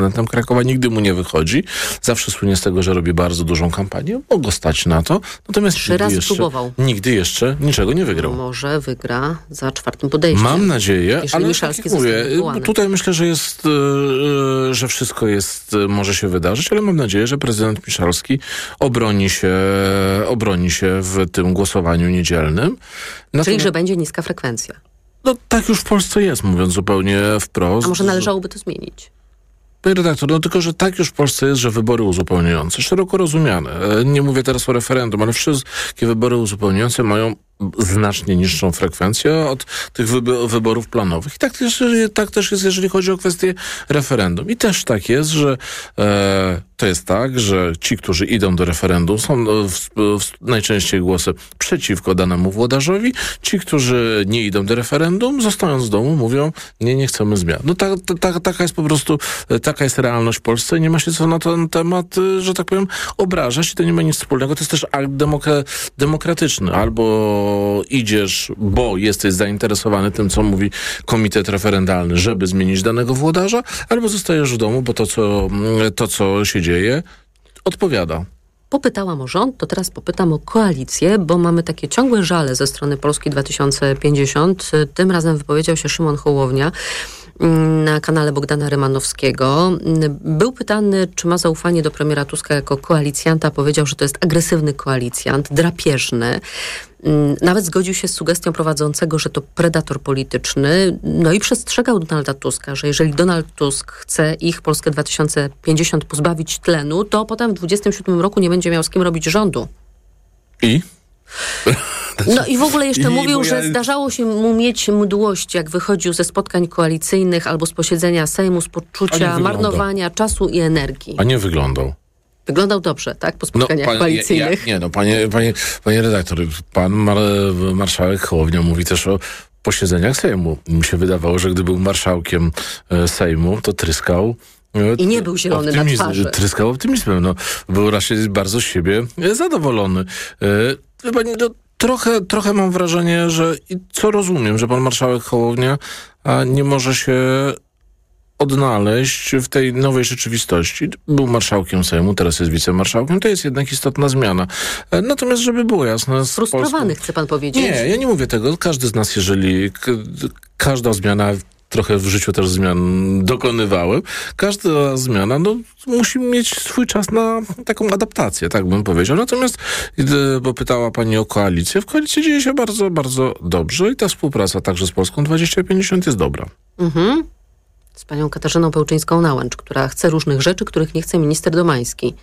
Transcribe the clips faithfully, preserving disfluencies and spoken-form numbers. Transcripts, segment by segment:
prezydentem Krakowa, nigdy mu nie wychodzi. Zawsze słynie z tego, że robi bardzo dużą kampanię. Mogło stać na to. Natomiast Trzy nigdy razy jeszcze, próbował. nigdy jeszcze niczego nie wygrał. Może wygra za czwartym podejściem. Mam nadzieję, jeżeli ale Miszalski tak jak mówię, wywołany. tutaj myślę, że jest, yy, że wszystko jest, yy, może się wydarzyć, ale mam nadzieję, że prezydent Miszalski obroni się, obroni się w tym głosowaniu niedzielnym. Natomiast, Czyli, że będzie niska frekwencja. no tak już w Polsce jest, mówiąc zupełnie wprost. A może należałoby to zmienić? Panie redaktor, no tylko, że tak już w Polsce jest, że wybory uzupełniające, szeroko rozumiane, nie mówię teraz o referendum, ale wszystkie wybory uzupełniające mają znacznie niższą frekwencję od tych wybo- wyborów planowych. I tak też, tak też jest, jeżeli chodzi o kwestię referendum. I też tak jest, że e, to jest tak, że ci, którzy idą do referendum, są w, w, najczęściej głosy przeciwko danemu włodarzowi. Ci, którzy nie idą do referendum, zostając w domu, mówią, nie, nie chcemy zmian. No ta, ta, ta, taka jest po prostu, taka jest realność w Polsce i nie ma się co na ten temat, że tak powiem, obrażać i to nie ma nic wspólnego. To jest też akt demokra- demokratyczny. Albo idziesz, bo jesteś zainteresowany tym, co mówi komitet referendalny, żeby zmienić danego włodarza, albo zostajesz w domu, bo to, co, to, co się dzieje, odpowiada. Popytałam o rząd, to teraz popytam o koalicję, bo mamy takie ciągłe żale ze strony Polski dwa tysiące pięćdziesiąt. Tym razem wypowiedział się Szymon Hołownia na kanale Bogdana Rymanowskiego. Był pytany, czy ma zaufanie do premiera Tuska jako koalicjanta. Powiedział, że to jest agresywny koalicjant, drapieżny. Nawet zgodził się z sugestią prowadzącego, że to predator polityczny. No i przestrzegał Donalda Tuska, że jeżeli Donald Tusk chce ich, Polskę dwa tysiące pięćdziesiąt, pozbawić tlenu, to potem w dwudziestym siódmym roku nie będzie miał z kim robić rządu. I? No i w ogóle jeszcze I, mówił, ja... że zdarzało się mu mieć mdłość, jak wychodził ze spotkań koalicyjnych albo z posiedzenia Sejmu z poczucia marnowania czasu i energii. A nie wyglądał. Wyglądał dobrze, tak? Po spotkaniach no, pan, koalicyjnych. Ja, nie, no panie, panie, panie redaktor, pan mar, marszałek Hołownia mówi też o posiedzeniach Sejmu. Mi się wydawało, że gdy był marszałkiem Sejmu, to tryskał I nie był zielony na twarzy. Tryskał optymizmem. No, był raczej bardzo z siebie zadowolony. Wie pani, no, trochę, trochę mam wrażenie, że i co rozumiem, że pan marszałek Hołownia a, nie może się odnaleźć w tej nowej rzeczywistości. Był marszałkiem Sejmu, teraz jest wicemarszałkiem. To jest jednak istotna zmiana. Natomiast, żeby było jasne... Frustrowany, Polską... chce pan powiedzieć? Nie, ja nie mówię tego. Każdy z nas, jeżeli... K- każda zmiana... Trochę w życiu też zmian dokonywałem. Każda zmiana no, musi mieć swój czas na taką adaptację, tak bym powiedział. Natomiast, bo pytała pani o koalicję, w koalicji dzieje się bardzo, bardzo dobrze i ta współpraca także z Polską dwadzieścia pięćdziesiąt jest dobra. Mhm. Z panią Katarzyną Pełczyńską-Nałęcz, która chce różnych rzeczy, których nie chce minister Domański.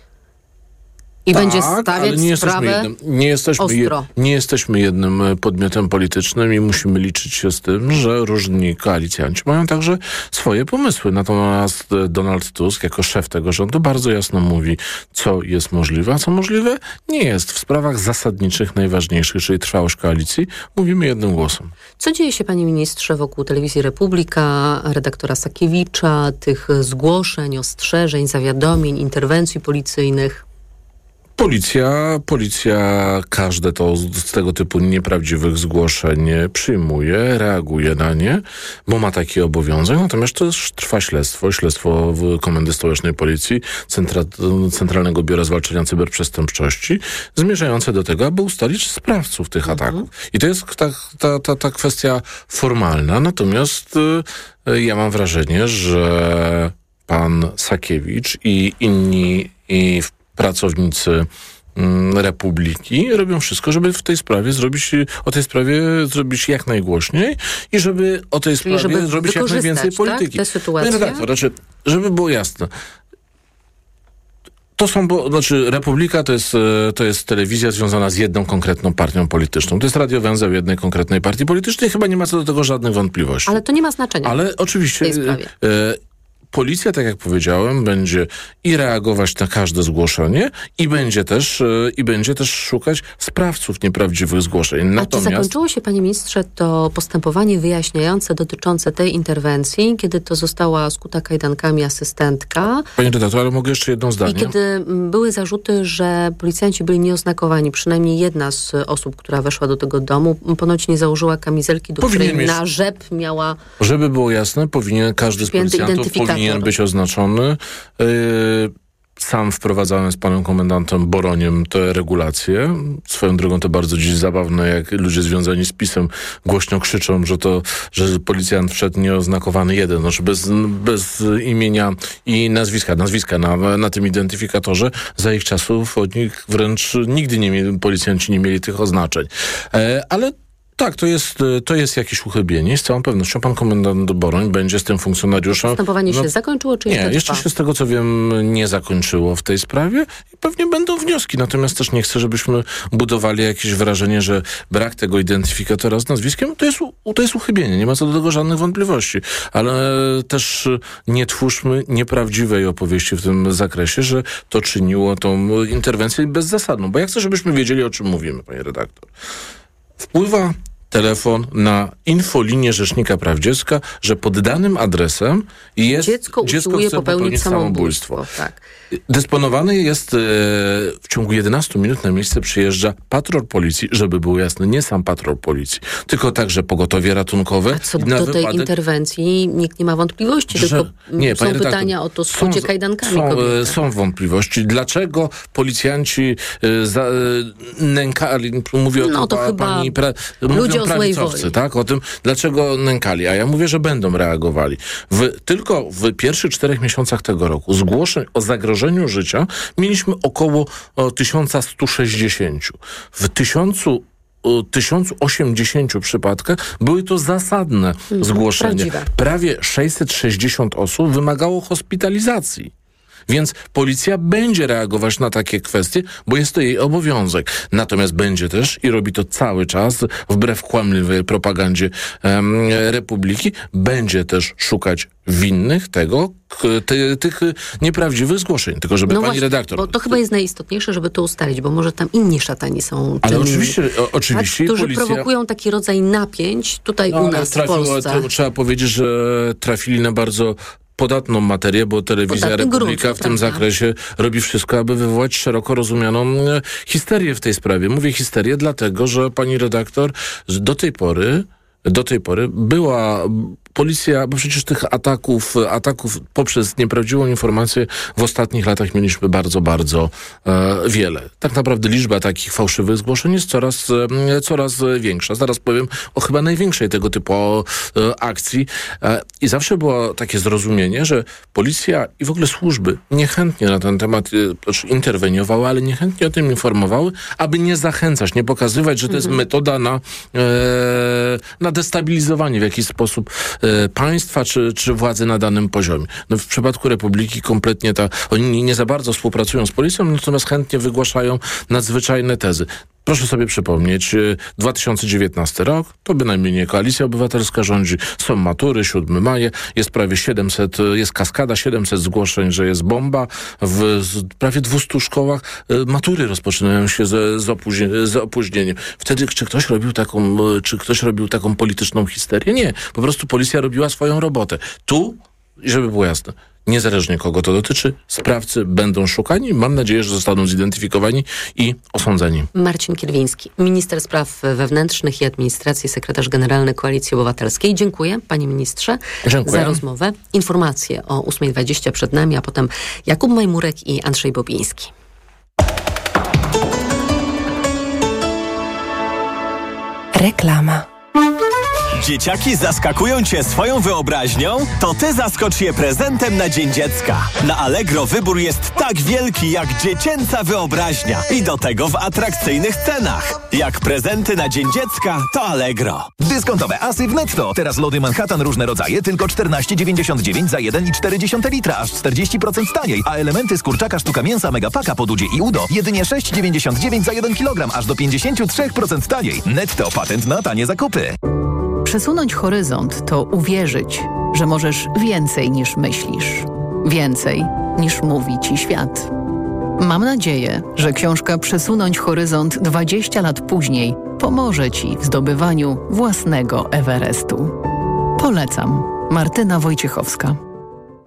I tak, będzie stawiać nie sprawę jednym, nie, jesteśmy je, nie jesteśmy jednym podmiotem politycznym i musimy liczyć się z tym, że różni koalicjanci mają także swoje pomysły. Natomiast Donald Tusk jako szef tego rządu bardzo jasno mówi, co jest możliwe, a co możliwe nie jest. W sprawach zasadniczych, najważniejszych, czyli trwałość koalicji, mówimy jednym głosem. Co dzieje się, panie ministrze, wokół Telewizji Republika, redaktora Sakiewicza, tych zgłoszeń, ostrzeżeń, zawiadomień, interwencji policyjnych? Policja, policja każde to z tego typu nieprawdziwych zgłoszeń przyjmuje, reaguje na nie, bo ma taki obowiązek. Natomiast też trwa śledztwo, śledztwo w Komendy Stołecznej Policji, Centra, Centralnego Biura Zwalczania Cyberprzestępczości, zmierzające do tego, aby ustalić sprawców tych mhm. ataków. I to jest ta, ta, ta, ta kwestia formalna. Natomiast y, ja mam wrażenie, że pan Sakiewicz i inni i w pracownicy Republiki robią wszystko, żeby w tej sprawie zrobić, o tej sprawie zrobić jak najgłośniej i żeby o tej Czyli sprawie zrobić jak najwięcej polityki. Tak, tę sytuację? No tak, to znaczy, żeby było jasne. To są, bo, znaczy Republika to jest, to jest telewizja związana z jedną konkretną partią polityczną. To jest radiowęzeł jednej konkretnej partii politycznej. Chyba nie ma co do tego żadnych wątpliwości. Ale to nie ma znaczenia. Ale oczywiście... W tej sprawie. E, Policja, tak jak powiedziałem, będzie i reagować na każde zgłoszenie i będzie też, i będzie też szukać sprawców nieprawdziwych zgłoszeń. Natomiast... A czy zakończyło się, panie ministrze, to postępowanie wyjaśniające dotyczące tej interwencji, kiedy to została skuta kajdankami asystentka? Panie redaktor, ale mogę jeszcze jedno zdanie? I kiedy były zarzuty, że policjanci byli nieoznakowani. Przynajmniej jedna z osób, która weszła do tego domu, ponoć nie założyła kamizelki, do powinien której mieć, na rzep miała... Żeby było jasne, powinien każdy z policjantów powinien powinien być oznaczony. Yy, Sam wprowadzałem z panem komendantem Boroniem te regulacje. Swoją drogą to bardzo dziś zabawne, jak ludzie związani z PiS-em głośno krzyczą, że to, że policjant wszedł nieoznakowany jeden, znaczy bez, bez imienia i nazwiska, nazwiska na, na tym identyfikatorze. Za ich czasów od nich wręcz nigdy nie mieli, policjanci nie mieli tych oznaczeń. E, ale Tak, to jest, to jest jakieś uchybienie. Z całą pewnością pan komendant Boroń będzie z tym funkcjonariuszem... Postępowanie no, się zakończyło, czy nie? Jeszcze się z tego, co wiem, nie zakończyło w tej sprawie i pewnie będą wnioski. Natomiast też nie chcę, żebyśmy budowali jakieś wrażenie, że brak tego identyfikatora z nazwiskiem to jest, to jest uchybienie. Nie ma co do tego żadnych wątpliwości. Ale też nie twórzmy nieprawdziwej opowieści w tym zakresie, że to czyniło tą interwencję bezzasadną. Bo ja chcę, żebyśmy wiedzieli, o czym mówimy, panie redaktor. Wpływa telefon na infolinię Rzecznika Praw Dziecka, że pod danym adresem jest dziecko, dziecko usiłuje chce popełnić, popełnić samobójstwo. samobójstwo. Tak. Dysponowany jest e, w ciągu jedenastu minut na miejsce przyjeżdża patrol policji, żeby było jasne, nie sam patrol policji, tylko także pogotowie ratunkowe. A co na do wypadek, tej interwencji nikt nie ma wątpliwości, że, tylko nie, są redaktor, pytania o to skucie są, kajdankami są, kobiety. są wątpliwości. Dlaczego policjanci e, za, e, nękali, mówię o no, tym to pa, chyba pani pra, ludzie o złej woli. Tak, o tym, dlaczego nękali. A ja mówię, że będą reagowali. W, tylko w pierwszych czterech miesiącach tego roku zgłoszeń o zagrożeniu życia mieliśmy około o, tysiąc sto sześćdziesiąt. W tysiącu tysiąc osiemdziesiąt przypadkach były to zasadne mhm, zgłoszenia. Prawdziwe. Prawie sześćset sześćdziesiąt osób wymagało hospitalizacji. Więc policja będzie reagować na takie kwestie, bo jest to jej obowiązek. Natomiast będzie też, i robi to cały czas, wbrew kłamliwej propagandzie um, Republiki, będzie też szukać winnych tego, k, ty, tych nieprawdziwych zgłoszeń. Tylko żeby no pani właśnie, redaktor... bo to chyba jest najistotniejsze, żeby to ustalić, bo może tam inni szatani są czynni. Ale oczywiście, o, oczywiście tak, którzy policja... prowokują taki rodzaj napięć tutaj no, u nas trafiło, w Polsce. To, trzeba powiedzieć, że trafili na bardzo podatną materię, bo Telewizja Podatny Republika grunt, w tym prawda? zakresie robi wszystko, aby wywołać szeroko rozumianą e, histerię w tej sprawie. Mówię histerię dlatego, że pani redaktor do tej pory do tej pory była policja, bo przecież tych ataków, ataków poprzez nieprawdziwą informację w ostatnich latach mieliśmy bardzo, bardzo e, wiele. Tak naprawdę liczba takich fałszywych zgłoszeń jest coraz, e, coraz większa. Zaraz powiem o chyba największej tego typu e, akcji. E, I zawsze było takie zrozumienie, że policja i w ogóle służby niechętnie na ten temat e, interweniowały, ale niechętnie o tym informowały, aby nie zachęcać, nie pokazywać, że to jest mhm. metoda na, e, na destabilizowanie w jakiś sposób e, państwa czy, czy władzy na danym poziomie. No w przypadku Republiki kompletnie ta, oni nie, nie za bardzo współpracują z policją, natomiast chętnie wygłaszają nadzwyczajne tezy. Proszę sobie przypomnieć, dwa tysiące dziewiętnasty rok, to bynajmniej nie Koalicja Obywatelska rządzi, są matury, siódmego maja, jest prawie siedemset, jest kaskada, siedemset zgłoszeń, że jest bomba, w prawie dwustu szkołach matury rozpoczynają się z, z, opóźnie, z opóźnieniem. Wtedy czy ktoś robił taką, czy ktoś robił taką polityczną histerię? Nie, po prostu policja robiła swoją robotę. Tu, żeby było jasne, niezależnie kogo to dotyczy, sprawcy będą szukani. Mam nadzieję, że zostaną zidentyfikowani i osądzeni. Marcin Kierwiński, minister spraw wewnętrznych i administracji, sekretarz generalny Koalicji Obywatelskiej. Dziękuję, panie ministrze, Dziękuję. za rozmowę. Informacje o ósma dwadzieścia przed nami, a potem Jakub Majmurek i Andrzej Bobiński. Reklama. Dzieciaki zaskakują cię swoją wyobraźnią? To ty zaskocz je prezentem na Dzień Dziecka. Na Allegro wybór jest tak wielki jak dziecięca wyobraźnia i do tego w atrakcyjnych cenach. Jak prezenty na Dzień Dziecka, to Allegro. Dyskontowe asy w Netto. Teraz lody Manhattan różne rodzaje tylko czternaście dziewięćdziesiąt dziewięć za jeden i cztery dziesiąte litra, aż czterdzieści procent taniej, a elementy z kurczaka sztuka mięsa Megapaka po Dudzie i Udo jedynie sześć dziewięćdziesiąt dziewięć za jeden kilogram, aż do pięćdziesiąt trzy procent taniej. Netto, patent na tanie zakupy. Przesunąć horyzont to uwierzyć, że możesz więcej niż myślisz. Więcej niż mówi ci świat. Mam nadzieję, że książka Przesunąć horyzont dwadzieścia lat później pomoże ci w zdobywaniu własnego Everestu. Polecam. Martyna Wojciechowska.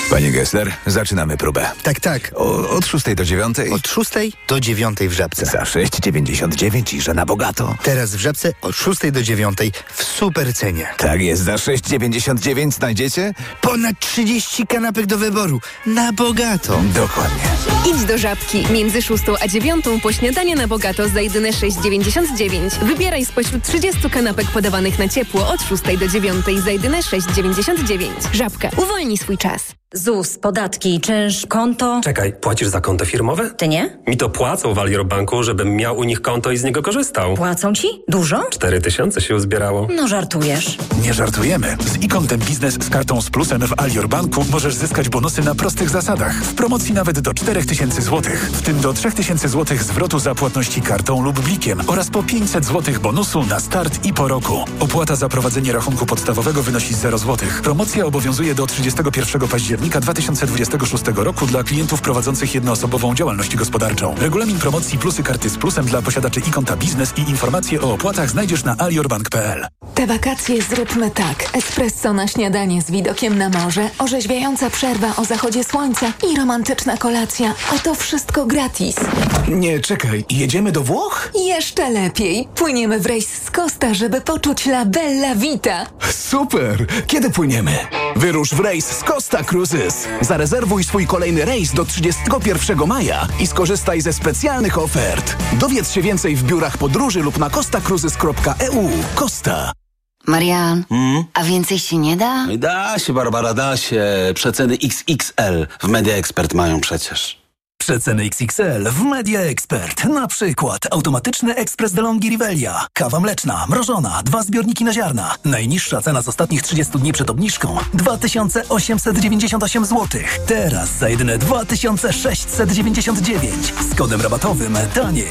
Panie Gessler, zaczynamy próbę. Tak, tak. O, od szóstej do dziewiątej? Od szóstej do dziewiątej w Żabce. Za sześć dziewięćdziesiąt dziewięć i że na bogato. Teraz w Żabce od szóstej do dziewiątej w super cenie. Tak jest, za sześć dziewięćdziesiąt dziewięć znajdziecie? Ponad trzydzieści kanapek do wyboru. Na bogato. Dokładnie. Idź do Żabki. Między szóstą a dziewiątą po śniadanie na bogato za jedyne sześć dziewięćdziesiąt dziewięć. Wybieraj spośród trzydziestu kanapek podawanych na ciepło od szóstej do dziewiątej za jedyne sześć dziewięćdziesiąt dziewięć. Żabka. Uwolnij swój czas. Z U S, podatki, czynsz, konto. Czekaj, płacisz za konto firmowe? Ty nie? Mi to płacą w Alior Banku, żebym miał u nich konto i z niego korzystał. Płacą ci? Dużo? Cztery tysiące się uzbierało. No żartujesz. Nie żartujemy. Z e-kontem biznes z kartą z plusem w Alior Banku możesz zyskać bonusy na prostych zasadach. W promocji nawet do cztery tysiące złotych. W tym do trzy tysiące złotych zwrotu za płatności kartą lub blikiem oraz po pięćset złotych bonusu na start i po roku. Opłata za prowadzenie rachunku podstawowego wynosi zero złotych. Promocja obowiązuje do trzydziestego pierwszego października dwa tysiące dwudziestego szóstego roku dla klientów prowadzących jednoosobową działalność gospodarczą. Regulamin promocji plusy karty z plusem dla posiadaczy e-konta biznes i informacje o opłatach znajdziesz na aliorbank kropka p l. Te wakacje zróbmy tak. Espresso na śniadanie z widokiem na morze, orzeźwiająca przerwa o zachodzie słońca i romantyczna kolacja. A to wszystko gratis. Nie, czekaj. Jedziemy do Włoch? Jeszcze lepiej. Płyniemy w rejs z Costa, żeby poczuć la bella vita. Super! Kiedy płyniemy? Wyrusz w rejs z Costa Cruises. Zarezerwuj swój kolejny rejs do trzydziestego pierwszego maja i skorzystaj ze specjalnych ofert. Dowiedz się więcej w biurach podróży lub na costa cruises kropka e u. Costa. Marian, hmm? a więcej się nie da? Da się, Barbara, da się. Przeceny X X L w Media Expert mają przecież. Przeceny X X L w Media Expert. Na przykład automatyczny ekspres DeLonghi Rivelia. Kawa mleczna, mrożona, dwa zbiorniki na ziarna. Najniższa cena z ostatnich trzydziestu dni przed obniżką dwa tysiące osiemset dziewięćdziesiąt osiem złotych. Teraz za jedyne dwa tysiące sześćset dziewięćdziesiąt dziewięć. Z kodem rabatowym taniej.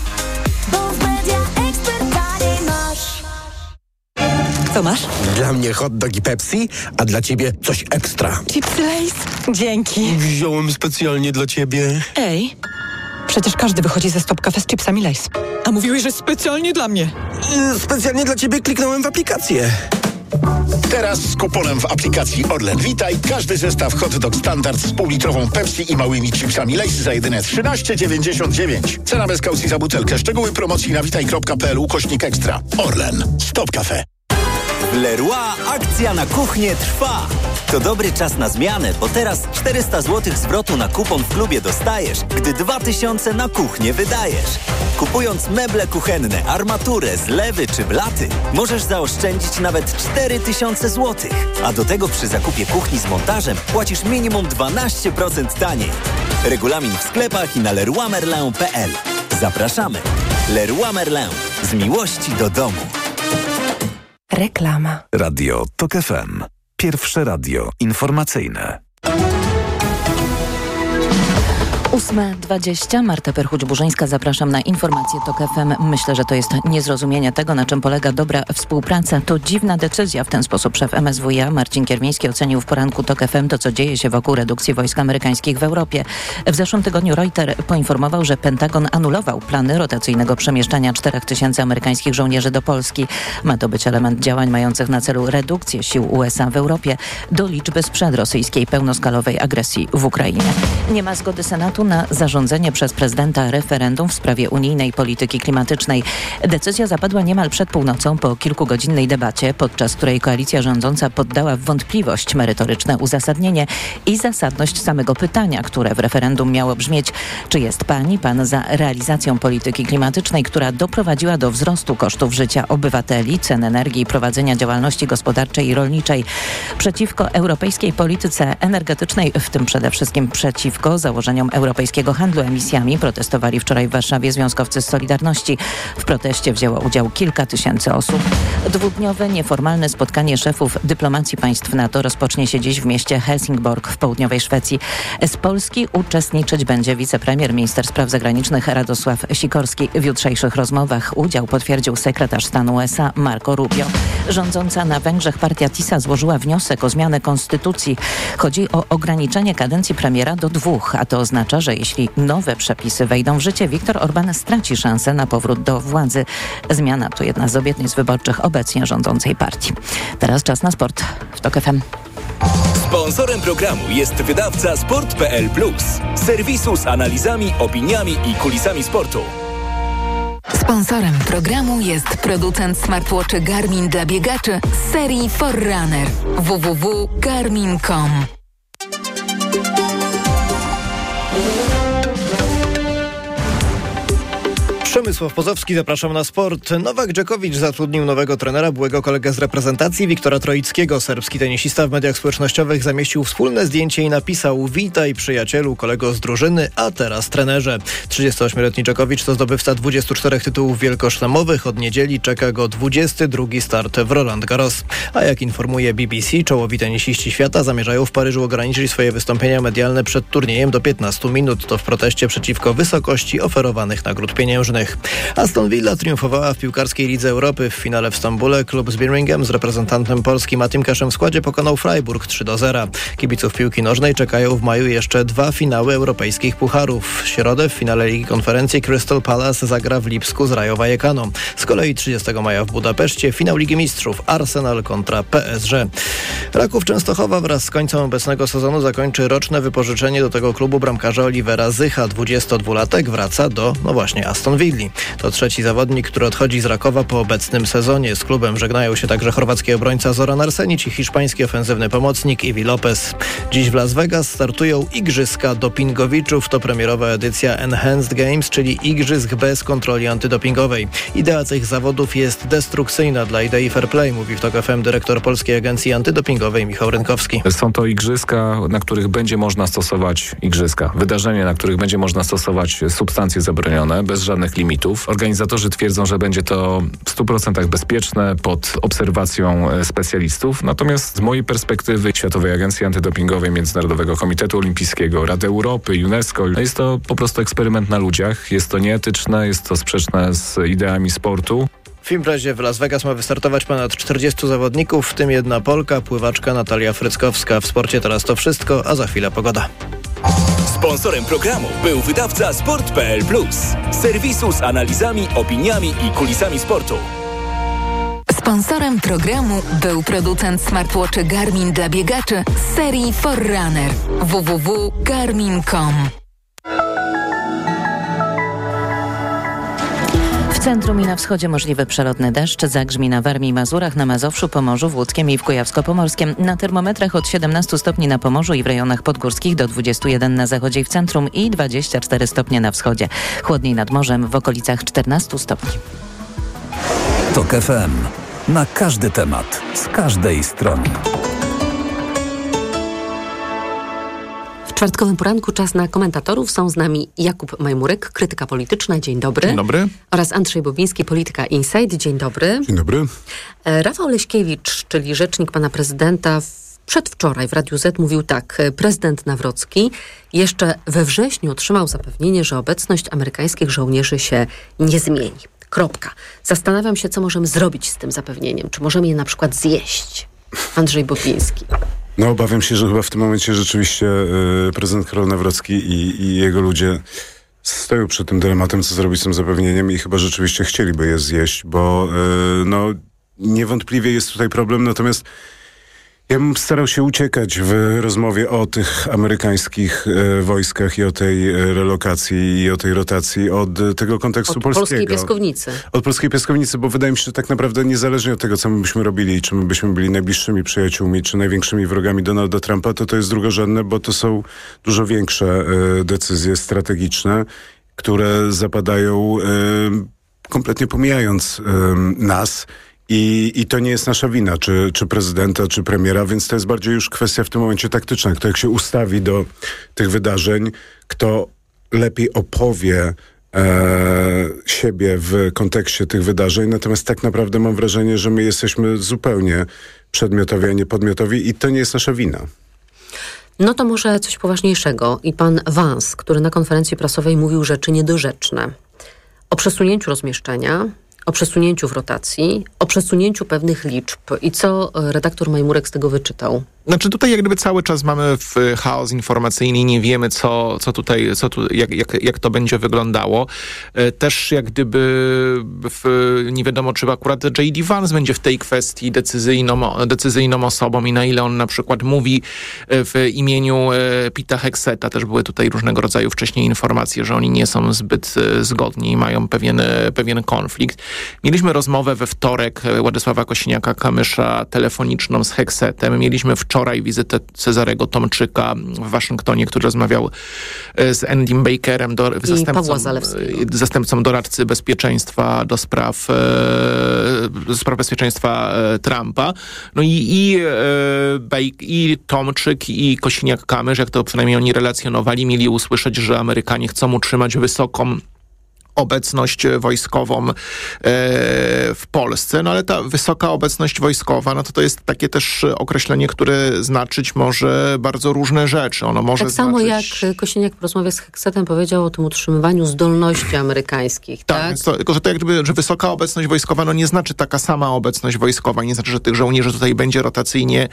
Bo w Media Expert taniej masz. Co masz? Dla mnie hot dog i Pepsi, a dla ciebie coś ekstra. Chipsy Lay's? Dzięki. Wziąłem specjalnie dla ciebie. Ej, przecież każdy wychodzi ze Stop Cafe z chipsami Lay's. A mówiłeś, że specjalnie dla mnie. Specjalnie dla ciebie kliknąłem w aplikację. Teraz z kuponem w aplikacji Orlen Witaj każdy zestaw hot dog standard z półlitrową Pepsi i małymi chipsami Lay's za jedyne trzynaście dziewięćdziesiąt dziewięć. Cena bez kaucji za butelkę. Szczegóły promocji na witaj kropka p l ukośnik ekstra. Orlen. Stop Cafe. W Leroy akcja na kuchnię trwa. To dobry czas na zmianę, bo teraz czterysta złotych zwrotu na kupon w klubie dostajesz, gdy dwa tysiące na kuchnię wydajesz. Kupując meble kuchenne, armaturę, zlewy czy blaty, możesz zaoszczędzić nawet cztery tysiące złotych. A do tego przy zakupie kuchni z montażem płacisz minimum dwanaście procent taniej. Regulamin w sklepach i na leroy merlin kropka p l. Zapraszamy. Leroy Merlin. Z miłości do domu. Reklama. Radio Tok F M. Pierwsze radio informacyjne. ósma dwadzieścia. Marta Perchuć-Burzyńska. Zapraszam na informacje Tok F M. Myślę, że to jest niezrozumienie tego, na czym polega dobra współpraca. To dziwna decyzja. W ten sposób szef M S W iA Marcin Kierwiński ocenił w poranku Tok F M to, co dzieje się wokół redukcji wojsk amerykańskich w Europie. W zeszłym tygodniu Reuters poinformował, że Pentagon anulował plany rotacyjnego przemieszczania czterech tysięcy amerykańskich żołnierzy do Polski. Ma to być element działań mających na celu redukcję sił U S A w Europie do liczby sprzed rosyjskiej pełnoskalowej agresji w Ukrainie. Nie ma zgody Senatu na zarządzenie przez prezydenta referendum w sprawie unijnej polityki klimatycznej. Decyzja zapadła niemal przed północą po kilkugodzinnej debacie, podczas której koalicja rządząca poddała w wątpliwość merytoryczne uzasadnienie i zasadność samego pytania, które w referendum miało brzmieć: czy jest pani, pan za realizacją polityki klimatycznej, która doprowadziła do wzrostu kosztów życia obywateli, cen energii i prowadzenia działalności gospodarczej i rolniczej, przeciwko europejskiej polityce energetycznej, w tym przede wszystkim przeciwko założeniom europejskiego handlu emisjami, protestowali wczoraj w Warszawie związkowcy z Solidarności. W proteście wzięło udział kilka tysięcy osób. Dwudniowe, nieformalne spotkanie szefów dyplomacji państw NATO rozpocznie się dziś w mieście Helsingborg w południowej Szwecji. Z Polski uczestniczyć będzie wicepremier, minister spraw zagranicznych Radosław Sikorski. W jutrzejszych rozmowach udział potwierdził sekretarz stanu U S A Marco Rubio. Rządząca na Węgrzech partia TISA złożyła wniosek o zmianę konstytucji. Chodzi o ograniczenie kadencji premiera do dwóch, a to oznacza, że jeśli nowe przepisy wejdą w życie, Viktor Orbán straci szansę na powrót do władzy. Zmiana to jedna z obietnic wyborczych obecnie rządzącej partii. Teraz czas na sport w Tok F M. Sponsorem programu jest wydawca sport kropka p l plus, serwisu z analizami, opiniami i kulisami sportu. Sponsorem programu jest producent smartwatchy Garmin dla biegaczy z serii Forerunner. w w w kropka garmin kropka com. Przemysław Pozowski, zapraszam na sport. Nowak Dżokowicz zatrudnił nowego trenera, byłego kolegę z reprezentacji Wiktora Troickiego. Serbski tenisista w mediach społecznościowych zamieścił wspólne zdjęcie i napisał: witaj przyjacielu, kolego z drużyny, a teraz trenerze. trzydziestoośmioletni Dżokowicz to zdobywca dwudziestu czterech tytułów wielkoszlemowych. Od niedzieli czeka go dwudziesty drugi start w Roland Garros. A jak informuje B B C, czołowi tenisiści świata zamierzają w Paryżu ograniczyć swoje wystąpienia medialne przed turniejem do piętnastu minut. To w proteście przeciwko wysokości oferowanych nagród pieniężnych. Aston Villa triumfowała w piłkarskiej Lidze Europy. W finale w Stambule klub z Birmingham z reprezentantem Polski Matim Kaszem w składzie pokonał Freiburg trzy do zera. Kibiców piłki nożnej czekają w maju jeszcze dwa finały europejskich pucharów. W środę w finale Ligi Konferencji Crystal Palace zagra w Lipsku z Rayo Vallecano. Z kolei trzydziestego maja w Budapeszcie finał Ligi Mistrzów Arsenal kontra P S G. Raków Częstochowa wraz z końcem obecnego sezonu zakończy roczne wypożyczenie do tego klubu bramkarza Olivera Zycha. dwudziestodwulatek wraca do, no właśnie, Aston Villa. To trzeci zawodnik, który odchodzi z Rakowa po obecnym sezonie. Z klubem żegnają się także chorwacki obrońca Zoran Arsenic i hiszpański ofensywny pomocnik Iwi Lopez. Dziś w Las Vegas startują Igrzyska Dopingowiczów. To premierowa edycja Enhanced Games, czyli igrzysk bez kontroli antydopingowej. Idea tych zawodów jest destrukcyjna dla idei fair play, mówi w Tok F M dyrektor Polskiej Agencji Antydopingowej Michał Rynkowski. Są to igrzyska, na których będzie można stosować igrzyska. Wydarzenia, na których będzie można stosować substancje zabronione, bez żadnych limitów. Organizatorzy twierdzą, że będzie to w stu procentach bezpieczne, pod obserwacją specjalistów. Natomiast z mojej perspektywy Światowej Agencji Antydopingowej, Międzynarodowego Komitetu Olimpijskiego, Rady Europy, UNESCO, jest to po prostu eksperyment na ludziach. Jest to nieetyczne, jest to sprzeczne z ideami sportu. W imprezie w Las Vegas ma wystartować ponad czterdziestu zawodników, w tym jedna Polka, pływaczka Natalia Fryckowska. W sporcie teraz to wszystko, a za chwilę pogoda. Sponsorem programu był wydawca sport kropka p l plus, serwisu z analizami, opiniami i kulisami sportu. Sponsorem programu był producent smartwatchy Garmin dla biegaczy z serii Forerunner. w w w kropka garmin kropka com. W centrum i na wschodzie możliwy przelotny deszcz, zagrzmi na Warmii i Mazurach, na Mazowszu, Pomorzu, w Łódzkiem i w Kujawsko-Pomorskiem. Na termometrach od siedemnastu stopni na Pomorzu i w rejonach podgórskich do dwudziestu jeden na zachodzie i w centrum i dwadzieścia cztery stopnie na wschodzie. Chłodniej nad morzem w okolicach czternastu stopni. Tok F M. Na każdy temat, z każdej strony. W czwartkowym poranku czas na komentatorów. Są z nami Jakub Majmurek, krytyka polityczna. Dzień dobry. Dzień dobry. Oraz Andrzej Bobiński, Polityka Insight. Dzień dobry. Dzień dobry. Rafał Leśkiewicz, czyli rzecznik pana prezydenta, przedwczoraj w Radiu Z mówił tak. Prezydent Nawrocki jeszcze we wrześniu otrzymał zapewnienie, że obecność amerykańskich żołnierzy się nie zmieni. Kropka. Zastanawiam się, co możemy zrobić z tym zapewnieniem. Czy możemy je na przykład zjeść? Andrzej Bobiński. No obawiam się, że chyba w tym momencie rzeczywiście y, prezydent Karol Nawrocki i, i jego ludzie stoją przed tym dylematem, co zrobić z tym zapewnieniem i chyba rzeczywiście chcieliby je zjeść, bo y, no niewątpliwie jest tutaj problem, natomiast ja bym starał się uciekać w rozmowie o tych amerykańskich e, wojskach i o tej e, relokacji i o tej rotacji od e, tego kontekstu od polskiego. Od polskiej piaskownicy. Od polskiej piaskownicy, bo wydaje mi się, że tak naprawdę niezależnie od tego, co my byśmy robili, czy my byśmy byli najbliższymi przyjaciółmi, czy największymi wrogami Donalda Trumpa, to to jest drugorzędne, bo to są dużo większe e, decyzje strategiczne, które zapadają e, kompletnie pomijając e, nas. I, I to nie jest nasza wina, czy, czy prezydenta, czy premiera, więc to jest bardziej już kwestia w tym momencie taktyczna. Kto jak się ustawi do tych wydarzeń, kto lepiej opowie e, siebie w kontekście tych wydarzeń. Natomiast tak naprawdę mam wrażenie, że my jesteśmy zupełnie przedmiotowi, a nie podmiotowi i to nie jest nasza wina. No to może coś poważniejszego. I pan Vance, który na konferencji prasowej mówił rzeczy niedorzeczne o przesunięciu rozmieszczenia, o przesunięciu w rotacji, o przesunięciu pewnych liczb. I co redaktor Majmurek z tego wyczytał? Znaczy tutaj jak gdyby cały czas mamy w chaos informacyjny i nie wiemy, co, co tutaj, co tu, jak, jak, jak to będzie wyglądało. Też jak gdyby w, nie wiadomo, czy akurat J D Vance będzie w tej kwestii decyzyjną, decyzyjną osobą i na ile on na przykład mówi w imieniu Pita Hegseta. Też były tutaj różnego rodzaju wcześniej informacje, że oni nie są zbyt zgodni i mają pewien, pewien konflikt. Mieliśmy rozmowę we wtorek Władysława Kosiniaka-Kamysza telefoniczną z Hegsetem. Mieliśmy wczoraj wizytę Cezarego Tomczyka w Waszyngtonie, który rozmawiał z Andym Bakerem, do, zastępcą, zastępcą doradcy bezpieczeństwa do spraw, do spraw bezpieczeństwa Trumpa. No i, i, i Tomczyk i Kosiniak-Kamysz, jak to przynajmniej oni relacjonowali, mieli usłyszeć, że Amerykanie chcą utrzymać wysoką obecność wojskową e, w Polsce, no ale ta wysoka obecność wojskowa, no to to jest takie też określenie, które znaczyć może bardzo różne rzeczy. Ono może tak samo znaczyć... jak Kosiniak w rozmowie z Hegsetem powiedział o tym utrzymywaniu zdolności amerykańskich, tak? Tak, to, tylko że to jak gdyby, że wysoka obecność wojskowa, no nie znaczy taka sama obecność wojskowa, nie znaczy, że tych żołnierzy tutaj będzie rotacyjnie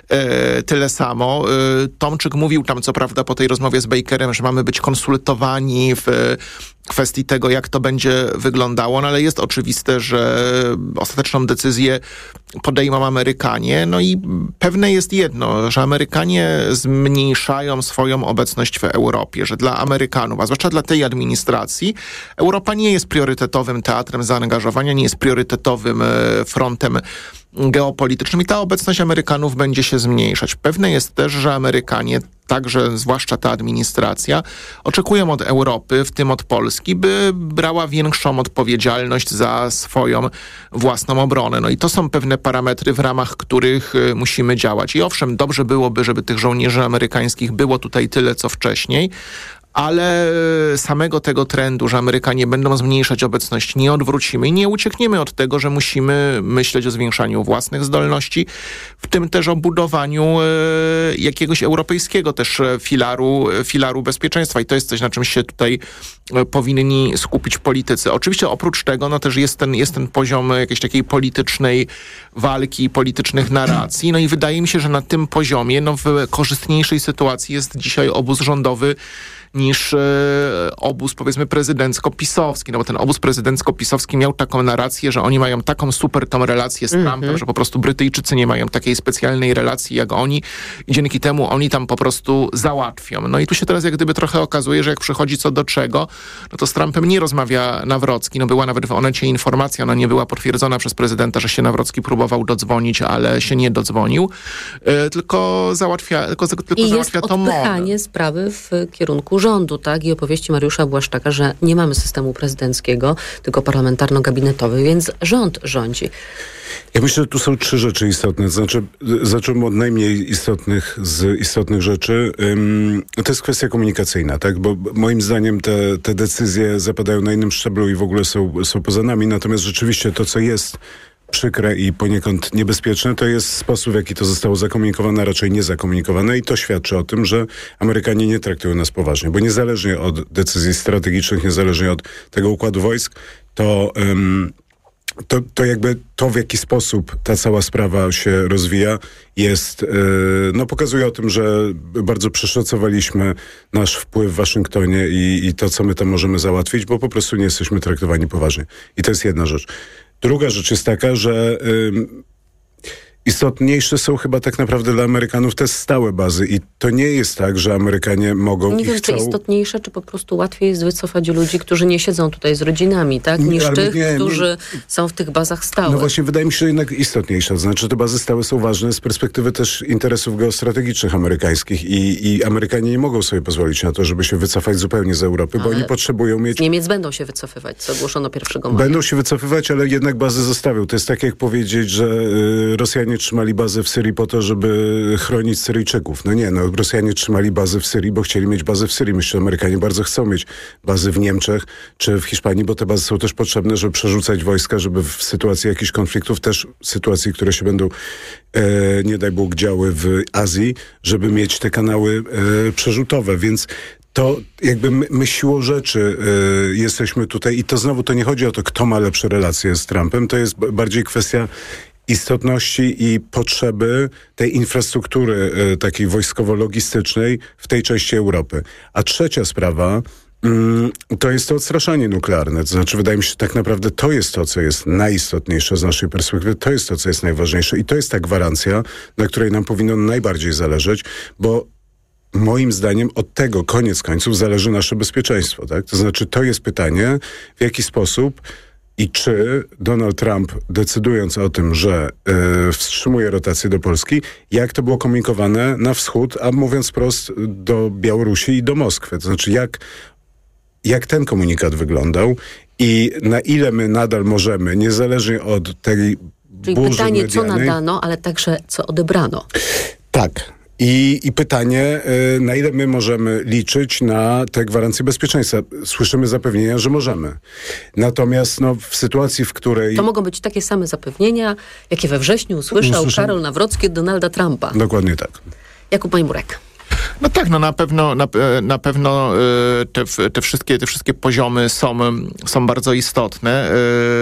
e, tyle samo. E, Tomczyk mówił tam, co prawda, po tej rozmowie z Bakerem, że mamy być konsultowani w kwestii tego, jak to będzie wyglądało, no ale jest oczywiste, że ostateczną decyzję podejmą Amerykanie. No i pewne jest jedno, że Amerykanie zmniejszają swoją obecność w Europie, że dla Amerykanów, a zwłaszcza dla tej administracji, Europa nie jest priorytetowym teatrem zaangażowania, nie jest priorytetowym frontem geopolitycznym i ta obecność Amerykanów będzie się zmniejszać. Pewne jest też, że Amerykanie, także zwłaszcza ta administracja, oczekują od Europy, w tym od Polski, by brała większą odpowiedzialność za swoją własną obronę. No i to są pewne parametry, w ramach których musimy działać. I owszem, dobrze byłoby, żeby tych żołnierzy amerykańskich było tutaj tyle, co wcześniej, ale samego tego trendu, że Amerykanie będą zmniejszać obecność, nie odwrócimy i nie uciekniemy od tego, że musimy myśleć o zwiększaniu własnych zdolności, w tym też o budowaniu e, jakiegoś europejskiego też filaru, filaru bezpieczeństwa i to jest coś, na czym się tutaj e, powinni skupić politycy. Oczywiście oprócz tego no też jest ten, jest ten poziom jakiejś takiej politycznej walki, politycznych narracji, no i wydaje mi się, że na tym poziomie no w korzystniejszej sytuacji jest dzisiaj obóz rządowy niż e, obóz, powiedzmy, prezydencko-pisowski. No bo ten obóz prezydencko-pisowski miał taką narrację, że oni mają taką super tą relację z Trumpem, mm-hmm. że po prostu Brytyjczycy nie mają takiej specjalnej relacji jak oni i dzięki temu oni tam po prostu załatwią. No i tu się teraz jak gdyby trochę okazuje, że jak przychodzi co do czego, no to z Trumpem nie rozmawia Nawrocki. No była nawet w Onecie informacja, ona nie była potwierdzona przez prezydenta, że się Nawrocki próbował dodzwonić, ale się nie dodzwonił, e, tylko załatwia, tylko, tylko I załatwia jest to odpychanie sprawy w kierunku rządu, tak? I opowieści Mariusza Błaszczaka, że nie mamy systemu prezydenckiego, tylko parlamentarno-gabinetowy, więc rząd rządzi. Ja myślę, że tu są trzy rzeczy istotne. Znaczy, zacząłem od najmniej istotnych z istotnych rzeczy. Um, to jest kwestia komunikacyjna, tak? Bo moim zdaniem te, te decyzje zapadają na innym szczeblu i w ogóle są, są poza nami. Natomiast rzeczywiście to, co jest przykre i poniekąd niebezpieczne, to jest sposób, w jaki to zostało zakomunikowane, a raczej nie zakomunikowane i to świadczy o tym, że Amerykanie nie traktują nas poważnie, bo niezależnie od decyzji strategicznych, niezależnie od tego układu wojsk, to... Um, To, to jakby to, w jaki sposób ta cała sprawa się rozwija, jest, yy, no pokazuje o tym, że bardzo przeszacowaliśmy nasz wpływ w Waszyngtonie i, i to, co my tam możemy załatwić, bo po prostu nie jesteśmy traktowani poważnie. I to jest jedna rzecz. Druga rzecz jest taka, że yy, istotniejsze są chyba tak naprawdę dla Amerykanów te stałe bazy i to nie jest tak, że Amerykanie mogą nie i wiem, chcą... czy istotniejsze, czy po prostu łatwiej jest wycofać ludzi, którzy nie siedzą tutaj z rodzinami, tak? Niż Ale tych, nie, którzy nie. są w tych bazach stałych. No właśnie, wydaje mi się, że jednak istotniejsze. To znaczy, te bazy stałe są ważne z perspektywy też interesów geostrategicznych amerykańskich i, i Amerykanie nie mogą sobie pozwolić na to, żeby się wycofać zupełnie z Europy, ale bo oni potrzebują mieć... Z Niemiec będą się wycofywać, co ogłoszono pierwszego maja. Będą się wycofywać, ale jednak bazy zostawią. To jest tak, jak powiedzieć, że y, Rosjanie trzymali bazę w Syrii po to, żeby chronić Syryjczyków. No nie, no Rosjanie trzymali bazy w Syrii, bo chcieli mieć bazę w Syrii. Myślę, że Amerykanie bardzo chcą mieć bazy w Niemczech czy w Hiszpanii, bo te bazy są też potrzebne, żeby przerzucać wojska, żeby w sytuacji jakichś konfliktów, też sytuacji, które się będą, e, nie daj Bóg, działy w Azji, żeby mieć te kanały e, przerzutowe, więc to jakby my, my siłą rzeczy y, jesteśmy tutaj i to znowu to nie chodzi o to, kto ma lepsze relacje z Trumpem, to jest b- bardziej kwestia istotności i potrzeby tej infrastruktury y, takiej wojskowo-logistycznej w tej części Europy. A trzecia sprawa to jest to odstraszanie nuklearne. To znaczy, wydaje mi się, że tak naprawdę to jest to, co jest najistotniejsze z naszej perspektywy. To jest to, co jest najważniejsze i to jest ta gwarancja, na której nam powinno najbardziej zależeć, bo moim zdaniem od tego koniec końców zależy nasze bezpieczeństwo. Tak? To znaczy, to jest pytanie, w jaki sposób i czy Donald Trump, decydując o tym, że y, wstrzymuje rotację do Polski, jak to było komunikowane na wschód, a mówiąc wprost do Białorusi i do Moskwy. To znaczy, jak jak ten komunikat wyglądał i na ile my nadal możemy, niezależnie od tej Czyli burzy pytanie, medialnej, co nadano, ale także co odebrano. Tak. I, I pytanie, y, na ile my możemy liczyć na te gwarancje bezpieczeństwa. Słyszymy zapewnienia, że możemy. Natomiast no, w sytuacji, w której... To mogą być takie same zapewnienia, jakie we wrześniu usłyszał Usłyszał... Karol Nawrocki od Donalda Trumpa. Dokładnie tak. Jakub Majmurek. No tak, no na pewno, na, na pewno te, te, wszystkie, te wszystkie poziomy są, są bardzo istotne.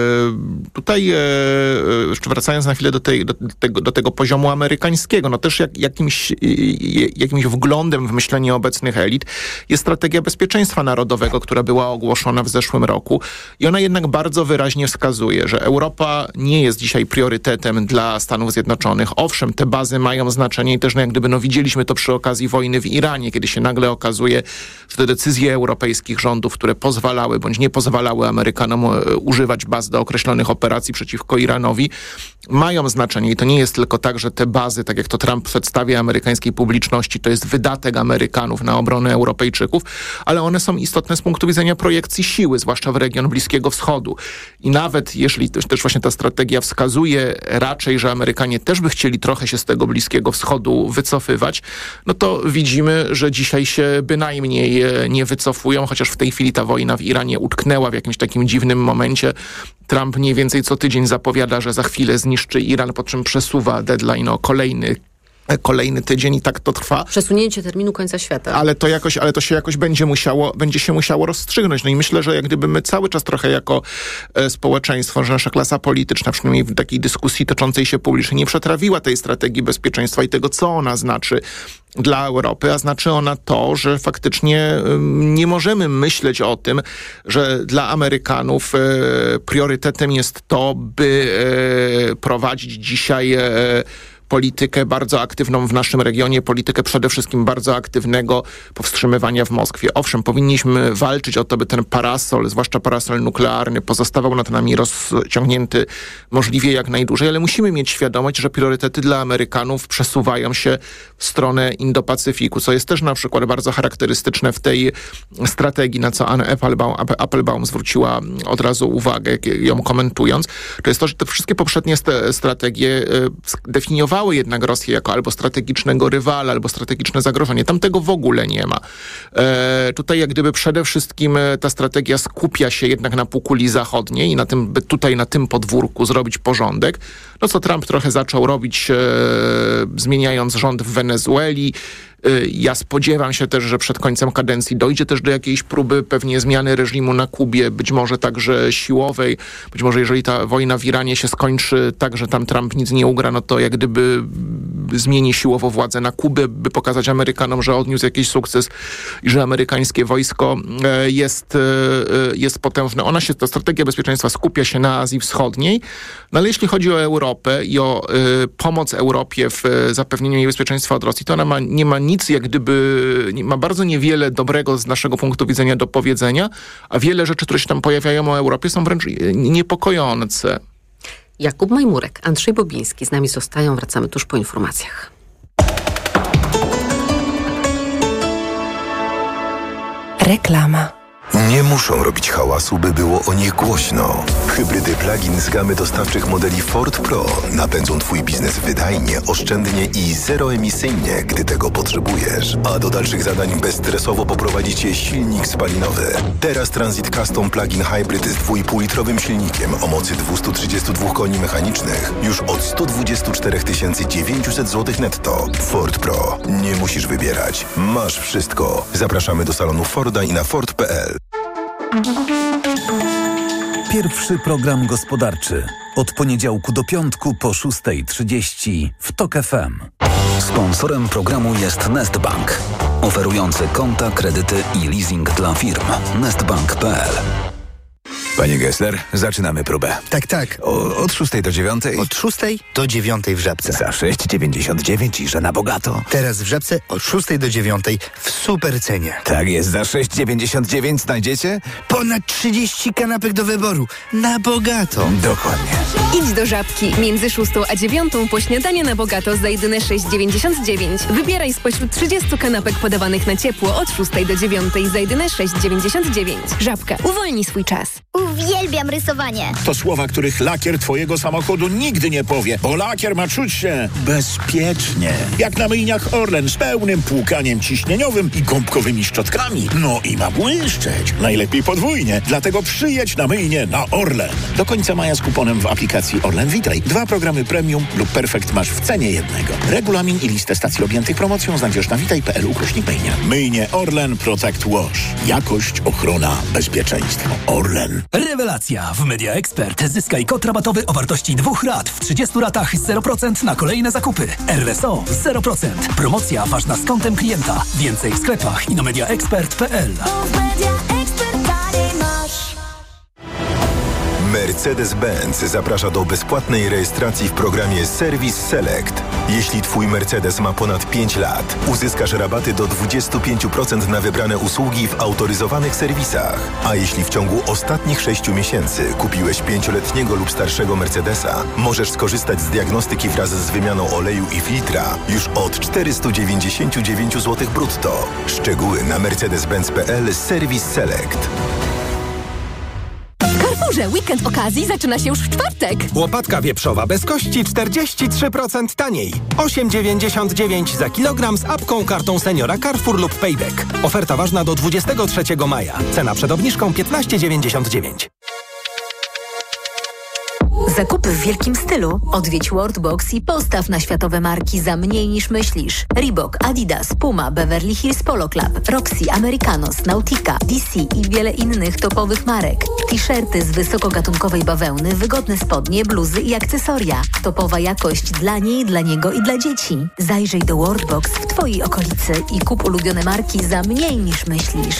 Tutaj jeszcze wracając na chwilę do, tej, do, tego, do tego poziomu amerykańskiego, no też jak, jakimś, jakimś wglądem w myślenie obecnych elit jest strategia bezpieczeństwa narodowego, która była ogłoszona w zeszłym roku i ona jednak bardzo wyraźnie wskazuje, że Europa nie jest dzisiaj priorytetem dla Stanów Zjednoczonych. Owszem, te bazy mają znaczenie i też no jak gdyby no widzieliśmy to przy okazji wojny w Iranie, kiedy się nagle okazuje, że te decyzje europejskich rządów, które pozwalały bądź nie pozwalały Amerykanom używać baz do określonych operacji przeciwko Iranowi, mają znaczenie. I to nie jest tylko tak, że te bazy, tak jak to Trump przedstawia amerykańskiej publiczności, to jest wydatek Amerykanów na obronę Europejczyków, ale one są istotne z punktu widzenia projekcji siły, zwłaszcza w region Bliskiego Wschodu. I nawet jeśli też, też właśnie ta strategia wskazuje raczej, że Amerykanie też by chcieli trochę się z tego Bliskiego Wschodu wycofywać, no to widzimy, że dzisiaj się bynajmniej nie wycofują, chociaż w tej chwili ta wojna w Iranie utknęła w jakimś takim dziwnym momencie. Trump mniej więcej co tydzień zapowiada, że za chwilę zniszczy Iran, po czym przesuwa deadline o kolejny kolejny tydzień i tak to trwa. Przesunięcie terminu końca świata. Ale to jakoś, ale to się jakoś będzie musiało, będzie się musiało rozstrzygnąć. No i myślę, że jak gdyby my cały czas trochę jako e, społeczeństwo, że nasza klasa polityczna, przynajmniej w takiej dyskusji toczącej się publicznie, nie przetrawiła tej strategii bezpieczeństwa i tego, co ona znaczy dla Europy, a znaczy ona to, że faktycznie y, nie możemy myśleć o tym, że dla Amerykanów y, priorytetem jest to, by y, prowadzić dzisiaj y, politykę bardzo aktywną w naszym regionie, politykę przede wszystkim bardzo aktywnego powstrzymywania w Moskwie. Owszem, powinniśmy walczyć o to, by ten parasol, zwłaszcza parasol nuklearny, pozostawał nad nami rozciągnięty możliwie jak najdłużej, ale musimy mieć świadomość, że priorytety dla Amerykanów przesuwają się w stronę Indo-Pacyfiku, co jest też na przykład bardzo charakterystyczne w tej strategii, na co Anne Applebaum, Applebaum zwróciła od razu uwagę, ją komentując. To jest to, że te wszystkie poprzednie st- strategie definiowały jednak Rosję jako albo strategicznego rywala, albo strategiczne zagrożenie. Tam tego w ogóle nie ma. E, tutaj jak gdyby przede wszystkim ta strategia skupia się jednak na półkuli zachodniej i na tym, by tutaj na tym podwórku zrobić porządek. No co Trump trochę zaczął robić, e, zmieniając rząd w Wenezueli. Ja spodziewam się też, że przed końcem kadencji dojdzie też do jakiejś próby pewnie zmiany reżimu na Kubie, być może także siłowej. Być może jeżeli ta wojna w Iranie się skończy tak, że tam Trump nic nie ugra, no to jak gdyby zmieni siłowo władzę na Kubę, by pokazać Amerykanom, że odniósł jakiś sukces i że amerykańskie wojsko jest, jest potężne. Ona się, ta strategia bezpieczeństwa skupia się na Azji Wschodniej, no ale jeśli chodzi o Europę i o y, pomoc Europie w y, zapewnieniu jej bezpieczeństwa od Rosji, to ona ma, nie ma nic jak gdyby, ma bardzo niewiele dobrego z naszego punktu widzenia do powiedzenia, a wiele rzeczy, które się tam pojawiają o Europie, są wręcz niepokojące. Jakub Majmurek, Andrzej Bobiński z nami zostają. Wracamy tuż po informacjach. Reklama. Nie muszą robić hałasu, by było o nich głośno. Hybrydy plug-in z gamy dostawczych modeli Ford Pro napędzą Twój biznes wydajnie, oszczędnie i zeroemisyjnie, gdy tego potrzebujesz. A do dalszych zadań bezstresowo poprowadzi Cię silnik spalinowy. Teraz Transit Custom Plug-in Hybrid z dwa i pół litrowym silnikiem o mocy dwieście trzydzieści dwa koni mechanicznych już od sto dwadzieścia cztery tysiące dziewięćset złotych netto. Ford Pro. Nie musisz wybierać. Masz wszystko. Zapraszamy do salonu Forda i na Ford kropka p l. Pierwszy program gospodarczy. Od poniedziałku do piątku po szósta trzydzieści w TOK F M. Sponsorem programu jest Nestbank, oferujący konta, kredyty i leasing dla firm. nestbank kropka p l. Panie Gessler, zaczynamy próbę. Tak, tak. O, od szóstej do dziewiątej? Od szóstej do dziewiątej w Żabce. Za sześć dziewięćdziesiąt dziewięć i że na bogato. Teraz w Żabce od szóstej do dziewiątej w super cenie. Tak jest, za sześć dziewięćdziesiąt dziewięć znajdziecie? Ponad trzydzieści kanapek do wyboru. Na bogato. Dokładnie. Idź do Żabki. Między szóstą a dziewiątą po śniadanie na bogato za jedyne sześć dziewięćdziesiąt dziewięć. Wybieraj spośród trzydziestu kanapek podawanych na ciepło od szóstej do dziewiątej za jedyne sześć dziewięćdziesiąt dziewięć. Żabka. Uwolnij swój czas. Uwielbiam rysowanie. To słowa, których lakier twojego samochodu nigdy nie powie, bo lakier ma czuć się bezpiecznie. Jak na myjniach Orlen z pełnym płukaniem ciśnieniowym i gąbkowymi szczotkami. No i ma błyszczeć. Najlepiej podwójnie. Dlatego przyjedź na myjnię na Orlen. Do końca maja z kuponem w aplikacji Orlen Witaj. Dwa programy premium lub perfekt masz w cenie jednego. Regulamin i listę stacji objętych promocją znajdziesz na witaj kropka p l ukośnik myjnia. Myjnie Orlen Protect Wash. Jakość, ochrona, bezpieczeństwo. Orlen. Rewelacja! W Media Expert zyskaj kod rabatowy o wartości dwóch rat w trzydziestu ratach zero procent na kolejne zakupy. R S O zero procent. Promocja ważna z kontem klienta. Więcej w sklepach i na media expert kropka p l. Mercedes-Benz zaprasza do bezpłatnej rejestracji w programie Service Select. Jeśli Twój Mercedes ma ponad pięć lat, uzyskasz rabaty do dwadzieścia pięć procent na wybrane usługi w autoryzowanych serwisach. A jeśli w ciągu ostatnich sześciu miesięcy kupiłeś pięcioletniego lub starszego Mercedesa, możesz skorzystać z diagnostyki wraz z wymianą oleju i filtra już od czterysta dziewięćdziesiąt dziewięć złotych brutto. Szczegóły na mercedes benz kropka p l Service Select. Carrefourze weekend okazji zaczyna się już w czwartek. Łopatka wieprzowa bez kości czterdzieści trzy procent taniej. osiem dziewięćdziesiąt dziewięć za kilogram z apką, kartą seniora Carrefour lub Payback. Oferta ważna do dwudziestego trzeciego maja. Cena przed obniżką piętnaście dziewięćdziesiąt dziewięć. Zakupy w wielkim stylu. Odwiedź Worldbox i postaw na światowe marki za mniej niż myślisz. Reebok, Adidas, Puma, Beverly Hills Polo Club, Roxy, Americanos, Nautica, D C i wiele innych topowych marek. T-shirty z wysokogatunkowej bawełny, wygodne spodnie, bluzy i akcesoria. Topowa jakość dla niej, dla niego i dla dzieci. Zajrzyj do Worldbox w Twojej okolicy i kup ulubione marki za mniej niż myślisz.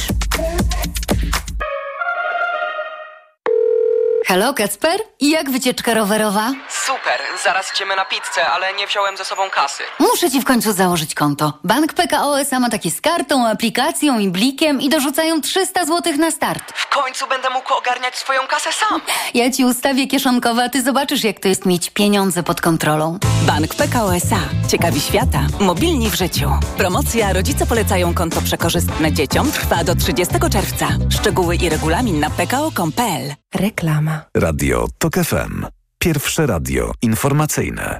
Halo, Kacper? I jak wycieczka rowerowa? Super, zaraz idziemy na pizzę, ale nie wziąłem ze sobą kasy. Muszę ci w końcu założyć konto. Bank P K O S A ma takie z kartą, aplikacją i blikiem i dorzucają trzysta złotych na start. W końcu będę mógł ogarniać swoją kasę sam. Ja ci ustawię kieszonkowe, a ty zobaczysz, jak to jest mieć pieniądze pod kontrolą. Bank P K O S A. Ciekawi świata. Mobilni w życiu. Promocja Rodzice polecają konto przekorzystne dzieciom trwa do trzydziestego czerwca. Szczegóły i regulamin na p k o kropka com kropka p l. Reklama. Radio TOK F M. Pierwsze radio informacyjne.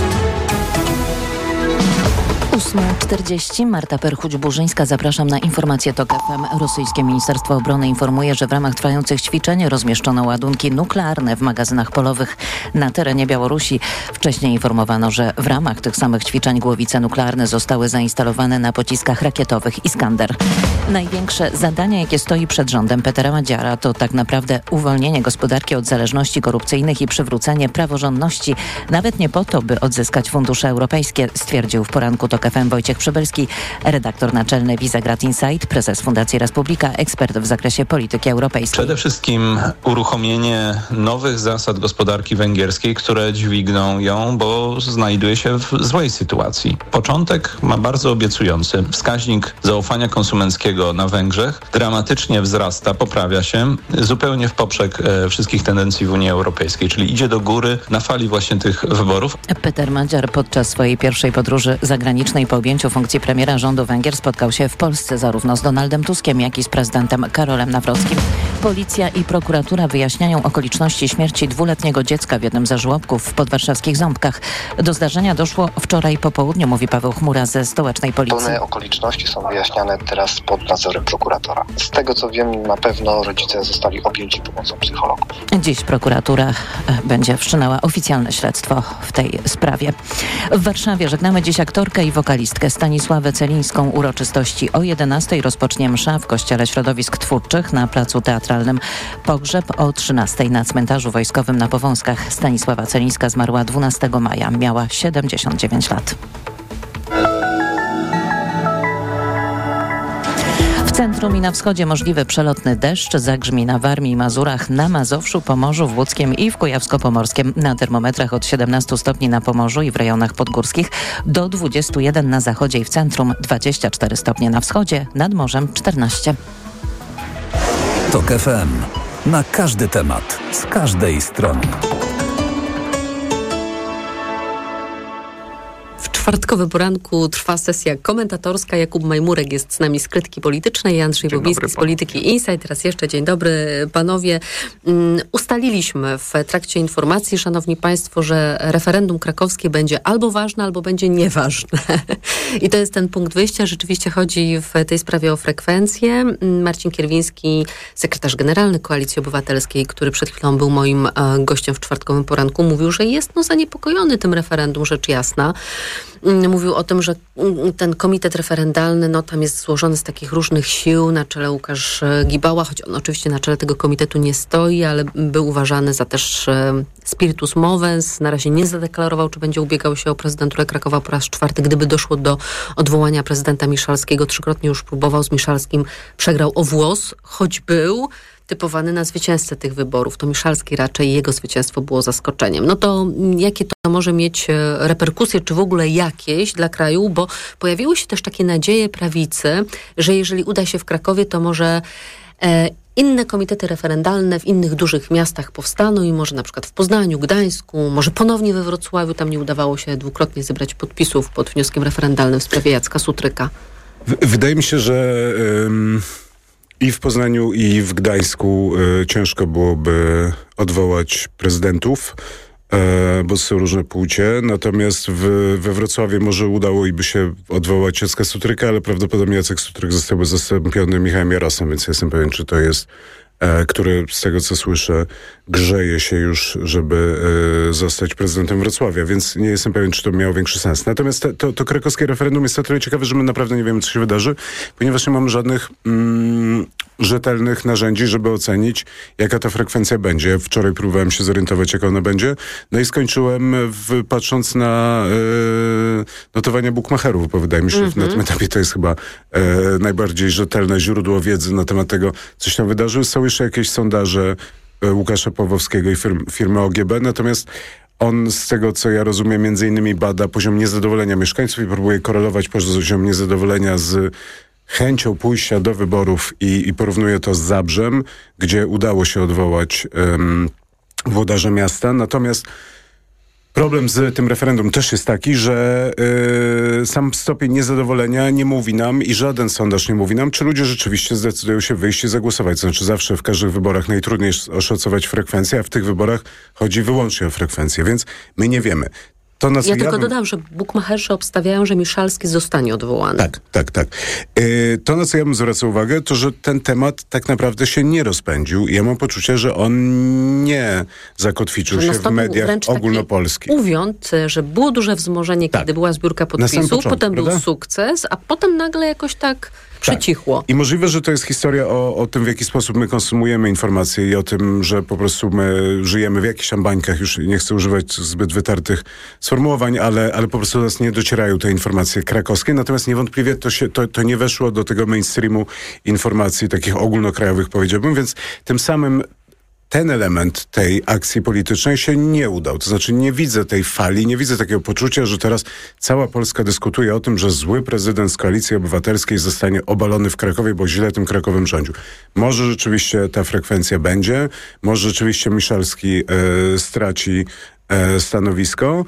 ósma czterdzieści. Marta Perchuć-Burzyńska. Zapraszam na informację TOK F M. Rosyjskie Ministerstwo Obrony informuje, że w ramach trwających ćwiczeń rozmieszczono ładunki nuklearne w magazynach polowych na terenie Białorusi. Wcześniej informowano, że w ramach tych samych ćwiczeń głowice nuklearne zostały zainstalowane na pociskach rakietowych Iskander. Największe zadanie, jakie stoi przed rządem Petera Madziara, to tak naprawdę uwolnienie gospodarki od zależności korupcyjnych i przywrócenie praworządności. Nawet nie po to, by odzyskać fundusze europejskie, stwierdził w poranku TOK F M Wojciech Przybylski, redaktor naczelny Visegrad Insight, prezes Fundacji Republika, ekspert w zakresie polityki europejskiej. Przede wszystkim uruchomienie nowych zasad gospodarki węgierskiej, które dźwigną ją, bo znajduje się w złej sytuacji. Początek ma bardzo obiecujący. Wskaźnik zaufania konsumenckiego na Węgrzech dramatycznie wzrasta, poprawia się, zupełnie w poprzek e, wszystkich tendencji w Unii Europejskiej, czyli idzie do góry na fali właśnie tych wyborów. Peter Madziar podczas swojej pierwszej podróży zagranicznej po objęciu funkcji premiera rządu Węgier spotkał się w Polsce zarówno z Donaldem Tuskiem, jak i z prezydentem Karolem Nawrockim. Policja i prokuratura wyjaśniają okoliczności śmierci dwuletniego dziecka w jednym ze żłobków w podwarszawskich Ząbkach. Do zdarzenia doszło wczoraj po południu, mówi Paweł Chmura ze stołecznej policji. Pełne okoliczności są wyjaśniane teraz pod nadzorem prokuratora. Z tego co wiem, na pewno rodzice zostali objęci pomocą psychologów. Dziś prokuratura będzie wszczynała oficjalne śledztwo w tej sprawie. W Warszawie żegnamy dziś aktorkę i wokalistkę Stanisławę Celińską. Uroczystości o jedenastej rozpocznie msza w Kościele Środowisk Twórczych na placu Teatralnym teatralnym. Pogrzeb o trzynastej na cmentarzu wojskowym na Powązkach. Stanisława Celińska zmarła dwunastego maja. Miała siedemdziesiąt dziewięć lat. W centrum i na wschodzie możliwy przelotny deszcz, zagrzmi na Warmii i Mazurach, na Mazowszu, Pomorzu, w Łódzkiem i w Kujawsko-Pomorskiem. Na termometrach od siedemnastu stopni na Pomorzu i w rejonach podgórskich do dwudziestu jeden na zachodzie i w centrum, dwadzieścia cztery stopnie na wschodzie, nad morzem czternaście. TOK F M. Na każdy temat, z każdej strony. W czwartkowym poranku trwa sesja komentatorska. Jakub Majmurek jest z nami z Krytyki Politycznej, Andrzej Bobiński z Polityki Insight. Teraz jeszcze dzień dobry panowie. Um, ustaliliśmy w trakcie informacji, szanowni państwo, że referendum krakowskie będzie albo ważne, albo będzie nieważne. I to jest ten punkt wyjścia. Rzeczywiście chodzi w tej sprawie o frekwencję. Marcin Kierwiński, sekretarz generalny Koalicji Obywatelskiej, który przed chwilą był moim e, gościem w czwartkowym poranku, mówił, że jest no, zaniepokojony tym referendum, rzecz jasna. Mówił o tym, że ten komitet referendalny, no tam jest złożony z takich różnych sił, na czele Łukasz Gibała, choć on oczywiście na czele tego komitetu nie stoi, ale był uważany za też spiritus movens. Na razie nie zadeklarował, czy będzie ubiegał się o prezydenturę Krakowa po raz czwarty. Gdyby doszło do odwołania prezydenta Miszalskiego, trzykrotnie już próbował, z Miszalskim przegrał o włos, choć był typowany na zwycięzcę tych wyborów. To Miszalski raczej, jego zwycięstwo było zaskoczeniem. No to jakie to może mieć reperkusje, czy w ogóle jakieś dla kraju? Bo pojawiły się też takie nadzieje prawicy, że jeżeli uda się w Krakowie, to może e, inne komitety referendalne w innych dużych miastach powstaną i może na przykład w Poznaniu, Gdańsku, może ponownie we Wrocławiu. Tam nie udawało się dwukrotnie zebrać podpisów pod wnioskiem referendalnym w sprawie Jacka Sutryka. W- wydaje mi się, że... Ym... I w Poznaniu, i w Gdańsku y, ciężko byłoby odwołać prezydentów, y, bo są różne płcie. Natomiast w, we Wrocławiu może udało by się odwołać Jacka Sutryka, ale prawdopodobnie Jacek Sutryk zostałby zastąpiony Michałem Jarosem, więc jestem pewien, czy to jest, e, który z tego co słyszę grzeje się już, żeby e, zostać prezydentem Wrocławia, więc nie jestem pewien, czy to miało większy sens. Natomiast to, to, to krakowskie referendum jest o tyle ciekawe, że my naprawdę nie wiemy, co się wydarzy, ponieważ nie mamy żadnych mm, rzetelnych narzędzi, żeby ocenić, jaka ta frekwencja będzie. Wczoraj próbowałem się zorientować, jaka ona będzie. No i skończyłem w, patrząc na e, notowania bukmacherów, bo wydaje mi się, mm-hmm. że na tym etapie to jest chyba e, najbardziej rzetelne źródło wiedzy na temat tego, co się tam wydarzyło. Są jeszcze jakieś sondaże e, Łukasza Pawłowskiego i firm, firmy O G B, natomiast on, z tego co ja rozumiem, między innymi bada poziom niezadowolenia mieszkańców i próbuje korelować poziom niezadowolenia z chęcią pójścia do wyborów i, i porównuje to z Zabrzem, gdzie udało się odwołać um, włodarza miasta. Natomiast problem z tym referendum też jest taki, że yy, sam stopień niezadowolenia nie mówi nam i żaden sondaż nie mówi nam, czy ludzie rzeczywiście zdecydują się wyjść i zagłosować. To znaczy zawsze w każdych wyborach najtrudniej jest oszacować frekwencję, a w tych wyborach chodzi wyłącznie o frekwencję, więc my nie wiemy. To nas ja tylko bym... dodam, że bukmacherzy obstawiają, że Miszalski zostanie odwołany. Tak, tak, tak. Yy, to, na co ja bym zwracał uwagę, to, że ten temat tak naprawdę się nie rozpędził i ja mam poczucie, że on nie zakotwiczył że się w mediach ogólnopolskich. Uwiąd, że było duże wzmożenie, tak. kiedy była zbiórka podpisów, początku, potem prawda? Był sukces, a potem nagle jakoś tak przycichło. Tak. I możliwe, że to jest historia o, o tym, w jaki sposób my konsumujemy informacje i o tym, że po prostu my żyjemy w jakichś tam bańkach, już nie chcę używać zbyt wytartych sformułowań, ale, ale po prostu do nas nie docierają te informacje krakowskie. Natomiast niewątpliwie to, się, to, to nie weszło do tego mainstreamu informacji takich ogólnokrajowych, powiedziałbym, więc tym samym ten element tej akcji politycznej się nie udał. To znaczy nie widzę tej fali, nie widzę takiego poczucia, że teraz cała Polska dyskutuje o tym, że zły prezydent z Koalicji Obywatelskiej zostanie obalony w Krakowie, bo źle tym Krakowem rządził. Może rzeczywiście ta frekwencja będzie, może rzeczywiście Miszalski e, straci e, stanowisko.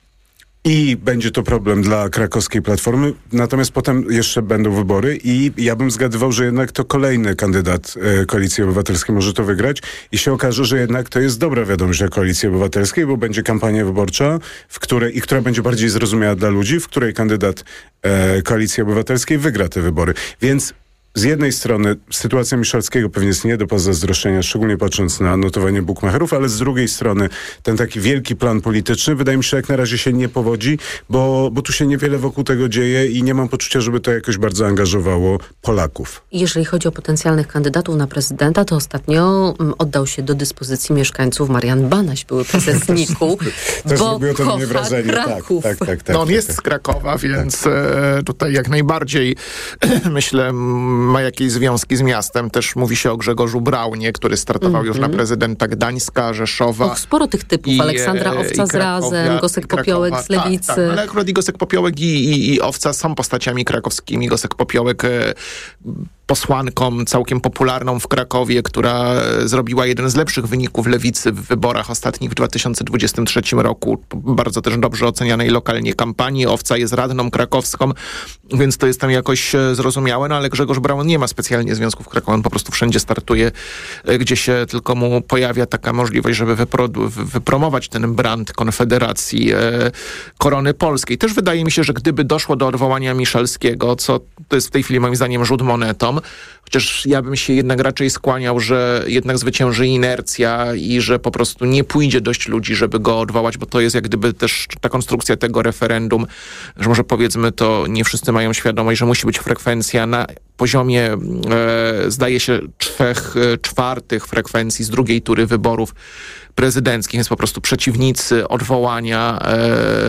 I będzie to problem dla krakowskiej Platformy, natomiast potem jeszcze będą wybory i ja bym zgadywał, że jednak to kolejny kandydat e, Koalicji Obywatelskiej może to wygrać i się okaże, że jednak to jest dobra wiadomość dla Koalicji Obywatelskiej, bo będzie kampania wyborcza, w której, i która będzie bardziej zrozumiała dla ludzi, w której kandydat e, Koalicji Obywatelskiej wygra te wybory. Więc z jednej strony sytuacja Miszalskiego pewnie jest nie do pozazdroszczenia, szczególnie patrząc na notowanie bukmacherów, ale z drugiej strony ten taki wielki plan polityczny wydaje mi się, jak na razie się nie powodzi, bo, bo tu się niewiele wokół tego dzieje i nie mam poczucia, żeby to jakoś bardzo angażowało Polaków. Jeżeli chodzi o potencjalnych kandydatów na prezydenta, to ostatnio oddał się do dyspozycji mieszkańców Marian Banaś, były prezes Niku, bo kocha wrażenie. Kraków. Tak, tak, tak, tak, no on tak, jest tak. z Krakowa, więc tak. tutaj jak najbardziej myślę ma jakieś związki z miastem. Też mówi się o Grzegorzu Braunie, który startował mm-hmm. już na prezydenta Gdańska, Rzeszowa. Och, sporo tych typów. I, Aleksandra Owca z Razem, Gosek Popiołek z Lewicy. Tak, tak. Ale akurat i Gosek Popiołek i, i, i Owca są postaciami krakowskimi. Gosek Popiołek e, posłanką całkiem popularną w Krakowie, która zrobiła jeden z lepszych wyników lewicy w wyborach ostatnich w dwa tysiące dwudziestym trzecim roku. Bardzo też dobrze ocenianej lokalnie kampanii. Owca jest radną krakowską, więc to jest tam jakoś zrozumiałe, no ale Grzegorz Braun nie ma specjalnie związków w Krakowie. On po prostu wszędzie startuje, gdzie się tylko mu pojawia taka możliwość, żeby wypro- wypromować ten brand Konfederacji e, Korony Polskiej. Też wydaje mi się, że gdyby doszło do odwołania Miszalskiego, co to jest w tej chwili moim zdaniem rzut monetą, chociaż ja bym się jednak raczej skłaniał, że jednak zwycięży inercja i że po prostu nie pójdzie dość ludzi, żeby go odwołać, bo to jest jak gdyby też ta konstrukcja tego referendum, że może powiedzmy to nie wszyscy mają świadomość, że musi być frekwencja na poziomie e, zdaje się trzech e, czwartych frekwencji z drugiej tury wyborów prezydenckich, więc po prostu przeciwnicy odwołania e,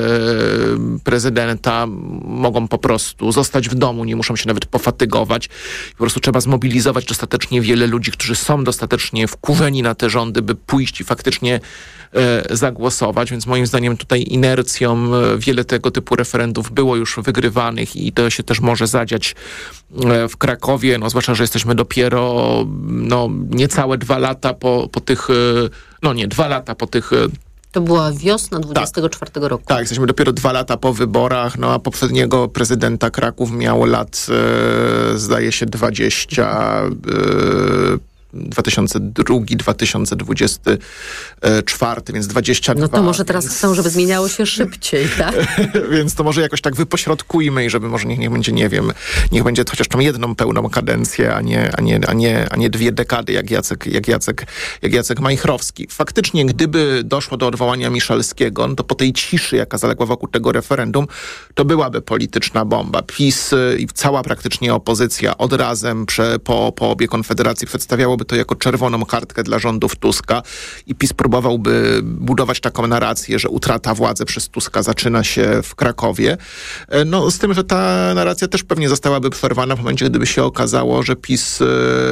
prezydenta mogą po prostu zostać w domu, nie muszą się nawet pofatygować. Po prostu trzeba zmobilizować dostatecznie wiele ludzi, którzy są dostatecznie wkurzeni na te rządy, by pójść i faktycznie e, zagłosować, więc moim zdaniem tutaj inercją wiele tego typu referendów było już wygrywanych i to się też może zadziać e, w Krakowie, no zwłaszcza, że jesteśmy dopiero no, niecałe dwa lata po, po tych, no nie, dwa lata po tych... To była wiosna dwudziestego czwartego tak. roku. Tak, jesteśmy dopiero dwa lata po wyborach, no a poprzedniego prezydenta Kraków miał lat, e, zdaje się, dwadzieścia... E, dwa tysiące drugi, dwa tysiące dwudziesty czwarty, więc dwadzieścia dwa. No to może teraz więc... chcą, żeby zmieniało się szybciej, tak? Więc to może jakoś tak wypośrodkujmy i żeby może niech, niech będzie, nie wiem, niech będzie chociaż tą jedną pełną kadencję, a nie, a nie, a nie, a nie dwie dekady, jak Jacek, jak Jacek, jak Jacek Majchrowski. Faktycznie, gdyby doszło do odwołania Miszalskiego, no to po tej ciszy, jaka zaległa wokół tego referendum, to byłaby polityczna bomba. PiS i cała praktycznie opozycja od razem prze, po, po obie konfederacje przedstawiało by to jako czerwoną kartkę dla rządów Tuska i PiS próbowałby budować taką narrację, że utrata władzy przez Tuska zaczyna się w Krakowie. No z tym, że ta narracja też pewnie zostałaby przerwana w momencie, gdyby się okazało, że PiS e,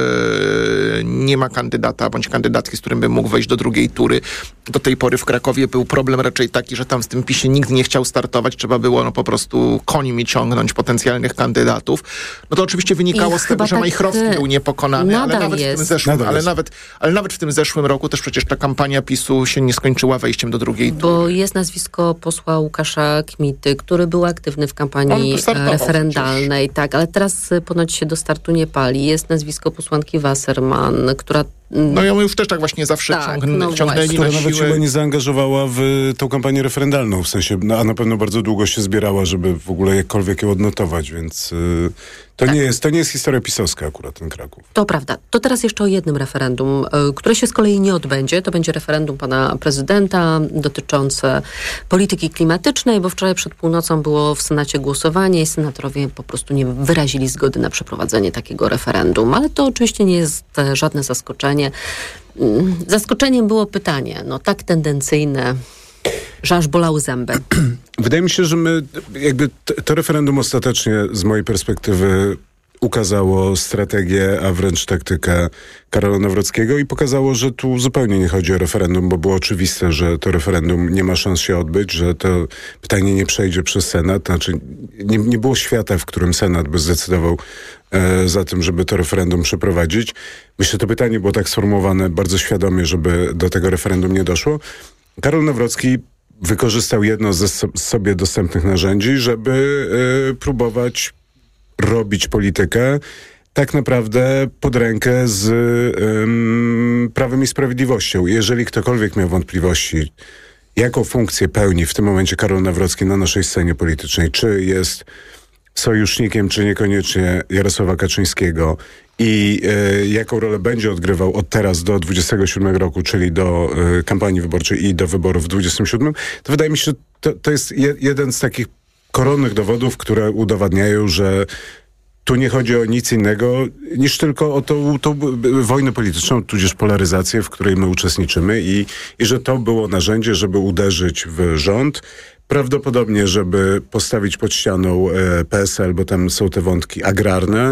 nie ma kandydata bądź kandydatki, z którym by mógł wejść do drugiej tury. Do tej pory w Krakowie był problem raczej taki, że tam z tym PiSie nikt nie chciał startować, trzeba było no po prostu końmi ciągnąć potencjalnych kandydatów. No to oczywiście wynikało I z tego, że tak Majchrowski był niepokonany, ale nawet jest. w tym zeszłym, ale nawet, ale nawet w tym zeszłym roku też przecież ta kampania PiSu się nie skończyła wejściem do drugiej tury. Bo jest nazwisko posła Łukasza Kmity, który był aktywny w kampanii referendalnej, przecież. Tak, ale teraz ponoć się do startu nie pali. Jest nazwisko posłanki Wasserman, która No ją już też tak właśnie zawsze tak, ciągn- no ciągnęli która na nawet siłę. się nie zaangażowała w tą kampanię referendalną, w sensie, no, a na pewno bardzo długo się zbierała, żeby w ogóle jakkolwiek ją odnotować, więc yy, to, tak. nie jest, to nie jest historia pisowska akurat, ten Kraków. To prawda. To teraz jeszcze o jednym referendum, yy, które się z kolei nie odbędzie. To będzie referendum pana prezydenta dotyczące polityki klimatycznej, bo wczoraj przed północą było w Senacie głosowanie i senatorowie po prostu nie wyrazili zgody na przeprowadzenie takiego referendum, ale to oczywiście nie jest żadne zaskoczenie. Zaskoczeniem było pytanie, no tak tendencyjne, że aż bolały zęby. Wydaje mi się, że my jakby t- to referendum ostatecznie z mojej perspektywy ukazało strategię, a wręcz taktykę Karola Nawrockiego i pokazało, że tu zupełnie nie chodzi o referendum, bo było oczywiste, że to referendum nie ma szans się odbyć, że to pytanie nie przejdzie przez Senat. Znaczy nie, nie było świata, w którym Senat by zdecydował e, za tym, żeby to referendum przeprowadzić. Myślę, że to pytanie było tak sformułowane bardzo świadomie, żeby do tego referendum nie doszło. Karol Nawrocki wykorzystał jedno ze so, sobie dostępnych narzędzi, żeby e, próbować robić politykę tak naprawdę pod rękę z ym, Prawem i Sprawiedliwością. Jeżeli ktokolwiek miał wątpliwości, jaką funkcję pełni w tym momencie Karol Nawrocki na naszej scenie politycznej, czy jest sojusznikiem, czy niekoniecznie Jarosława Kaczyńskiego i e, jaką rolę będzie odgrywał od teraz do dwudziestego siódmego roku, czyli do e, kampanii wyborczej i do wyborów w dwudziestym siódmym, to wydaje mi się, że to, to jest je, jeden z takich koronnych dowodów, które udowadniają, że tu nie chodzi o nic innego niż tylko o tą, tą wojnę polityczną, tudzież polaryzację, w której my uczestniczymy i, i że to było narzędzie, żeby uderzyć w rząd. Prawdopodobnie, żeby postawić pod ścianą e, P S L, bo tam są te wątki agrarne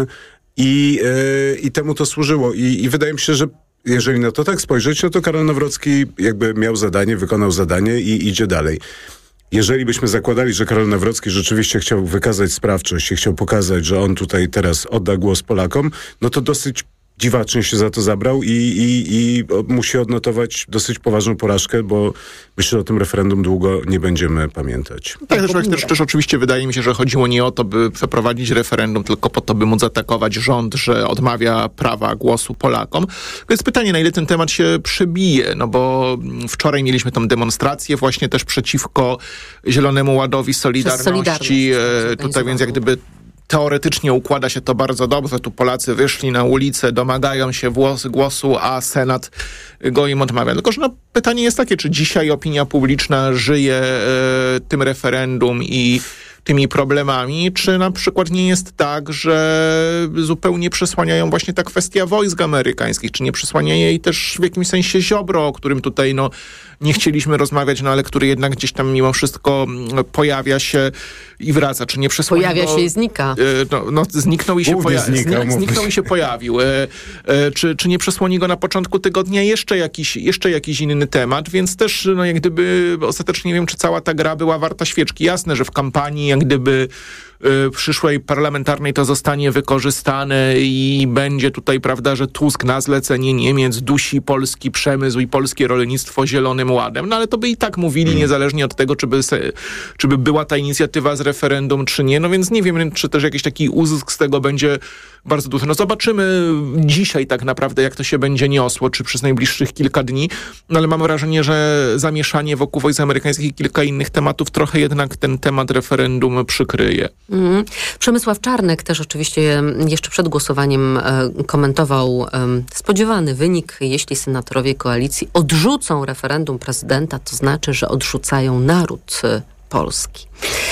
i, e, i temu to służyło. I, I wydaje mi się, że jeżeli na to tak spojrzeć, no to Karol Nawrocki jakby miał zadanie, wykonał zadanie i idzie dalej. Jeżeli byśmy zakładali, że Karol Nawrocki rzeczywiście chciał wykazać sprawczość i chciał pokazać, że on tutaj teraz odda głos Polakom, no to dosyć dziwacznie się za to zabrał i, i, i musi odnotować dosyć poważną porażkę, bo myślę, że o tym referendum długo nie będziemy pamiętać. Tak, też, też, też oczywiście wydaje mi się, że chodziło nie o to, by przeprowadzić referendum, tylko po to, by móc atakować rząd, że odmawia prawa głosu Polakom. To jest pytanie, na ile ten temat się przebije, no bo wczoraj mieliśmy tą demonstrację właśnie też przeciwko Zielonemu Ładowi Solidarności. Solidarność, e, tutaj więc jak gdyby teoretycznie układa się to bardzo dobrze. Tu Polacy wyszli na ulicę, domagają się głos, głosu, a Senat go im odmawia. Tylko że no, pytanie jest takie, czy dzisiaj opinia publiczna żyje e, tym referendum i tymi problemami, czy na przykład nie jest tak, że zupełnie przesłaniają właśnie ta kwestia wojsk amerykańskich, czy nie przesłania jej też w jakimś sensie Ziobro, o którym tutaj no nie chcieliśmy rozmawiać, no ale który jednak gdzieś tam mimo wszystko pojawia się i wraca, czy nie przesłania Pojawia go, się i znika. No, no zniknął i się, poja- znika, znik- zniknął i się pojawił. E, e, czy, czy nie przesłoni go na początku tygodnia jeszcze jakiś, jeszcze jakiś inny temat, więc też no jak gdyby ostatecznie nie wiem, czy cała ta gra była warta świeczki. Jasne, że w kampanii jak gdyby y, przyszłej parlamentarnej to zostanie wykorzystane i będzie tutaj, prawda, że Tusk na zlecenie Niemiec dusi polski przemysł i polskie rolnictwo Zielonym Ładem. No ale to by i tak mówili, hmm. niezależnie od tego, czy by, se, czy by była ta inicjatywa z referendum, czy nie. No więc nie wiem, czy też jakiś taki uzysk z tego będzie bardzo duży. No zobaczymy dzisiaj tak naprawdę, jak to się będzie niosło, czy przez najbliższych kilka dni. No ale mam wrażenie, że zamieszanie wokół wojsk amerykańskich i kilka innych tematów trochę jednak ten temat referendum przykryje. Mm. Przemysław Czarnek też oczywiście jeszcze przed głosowaniem e, komentował e, spodziewany wynik. Jeśli senatorowie koalicji odrzucą referendum prezydenta, to znaczy, że odrzucają naród e, polski.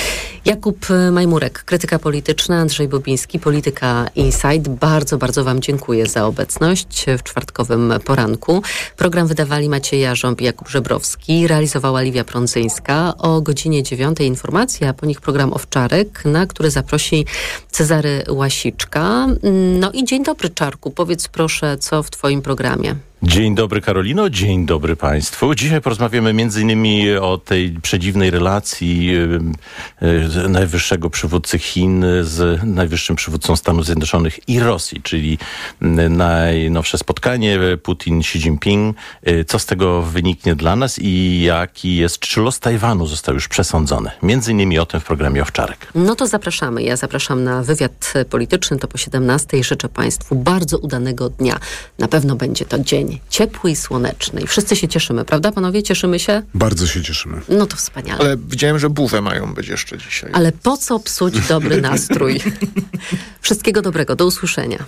Jakub Majmurek, krytyka polityczna, Andrzej Bobiński, Polityka Insight. Bardzo, bardzo wam dziękuję za obecność w czwartkowym poranku. Program wydawali Maciej Jarząb i Jakub Żebrowski, realizowała Liwia Prądzyńska. O godzinie dziewiątej informacja, a po nich program Owczarek, na który zaprosi Cezary Łasiczka. No i dzień dobry, Czarku. Powiedz proszę, co w twoim programie? Dzień dobry, Karolino, dzień dobry Państwu. Dzisiaj porozmawiamy między innymi o tej przedziwnej relacji e, najwyższego przywódcy Chin z najwyższym przywódcą Stanów Zjednoczonych i Rosji, czyli najnowsze spotkanie Putin-Xi Jinping. E, co z tego wyniknie dla nas i jaki jest, czy los Tajwanu został już przesądzony? Między innymi o tym w programie Owczarek. No to zapraszamy. Ja zapraszam na wywiad polityczny, to po siedemnastej. Życzę Państwu bardzo udanego dnia. Na pewno będzie to dzień ciepły i słoneczny. I wszyscy się cieszymy, prawda panowie? Cieszymy się? Bardzo się cieszymy. No to wspaniale. Ale widziałem, że buwę mają być jeszcze dzisiaj. Ale po co psuć dobry nastrój? Wszystkiego dobrego. Do usłyszenia.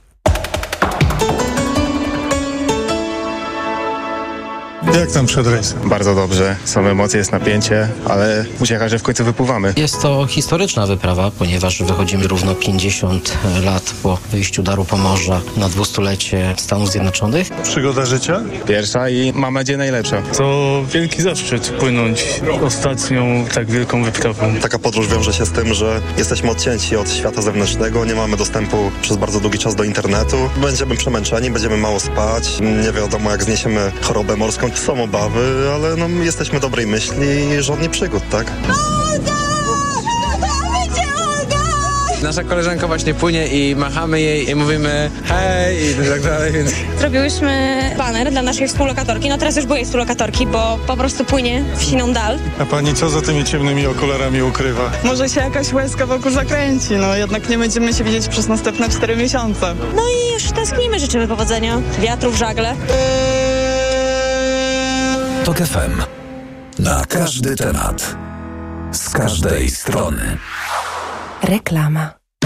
Jak tam przed rejsem? Bardzo dobrze. Są emocje, jest napięcie, ale uciecha, że w końcu wypływamy. Jest to historyczna wyprawa, ponieważ wychodzimy równo pięćdziesiąt lat po wyjściu Daru Pomorza na dwustulecie Stanów Zjednoczonych. Przygoda życia? Pierwsza i mam nadzieję najlepsza. To wielki zaszczyt płynąć ostatnią tak wielką wyprawą. Taka podróż wiąże się z tym, że jesteśmy odcięci od świata zewnętrznego, nie mamy dostępu przez bardzo długi czas do internetu. Będziemy przemęczeni, będziemy mało spać, nie wiadomo jak zniesiemy chorobę morską. Są obawy, ale no, jesteśmy dobrej myśli i żadnych przygód, tak? Nasza koleżanka właśnie płynie i machamy jej i mówimy hej i tak dalej, więc... Zrobiłyśmy baner dla naszej współlokatorki, no teraz już byłej współlokatorki, bo po prostu płynie w siną dal. A pani co za tymi ciemnymi okularami ukrywa? Może się jakaś łezka wokół zakręci, no jednak nie będziemy się widzieć przez następne cztery miesiące. No i już tęsknimy, życzymy powodzenia, wiatru w żagle. Tok F M. Na każdy temat. Z każdej strony. Reklama.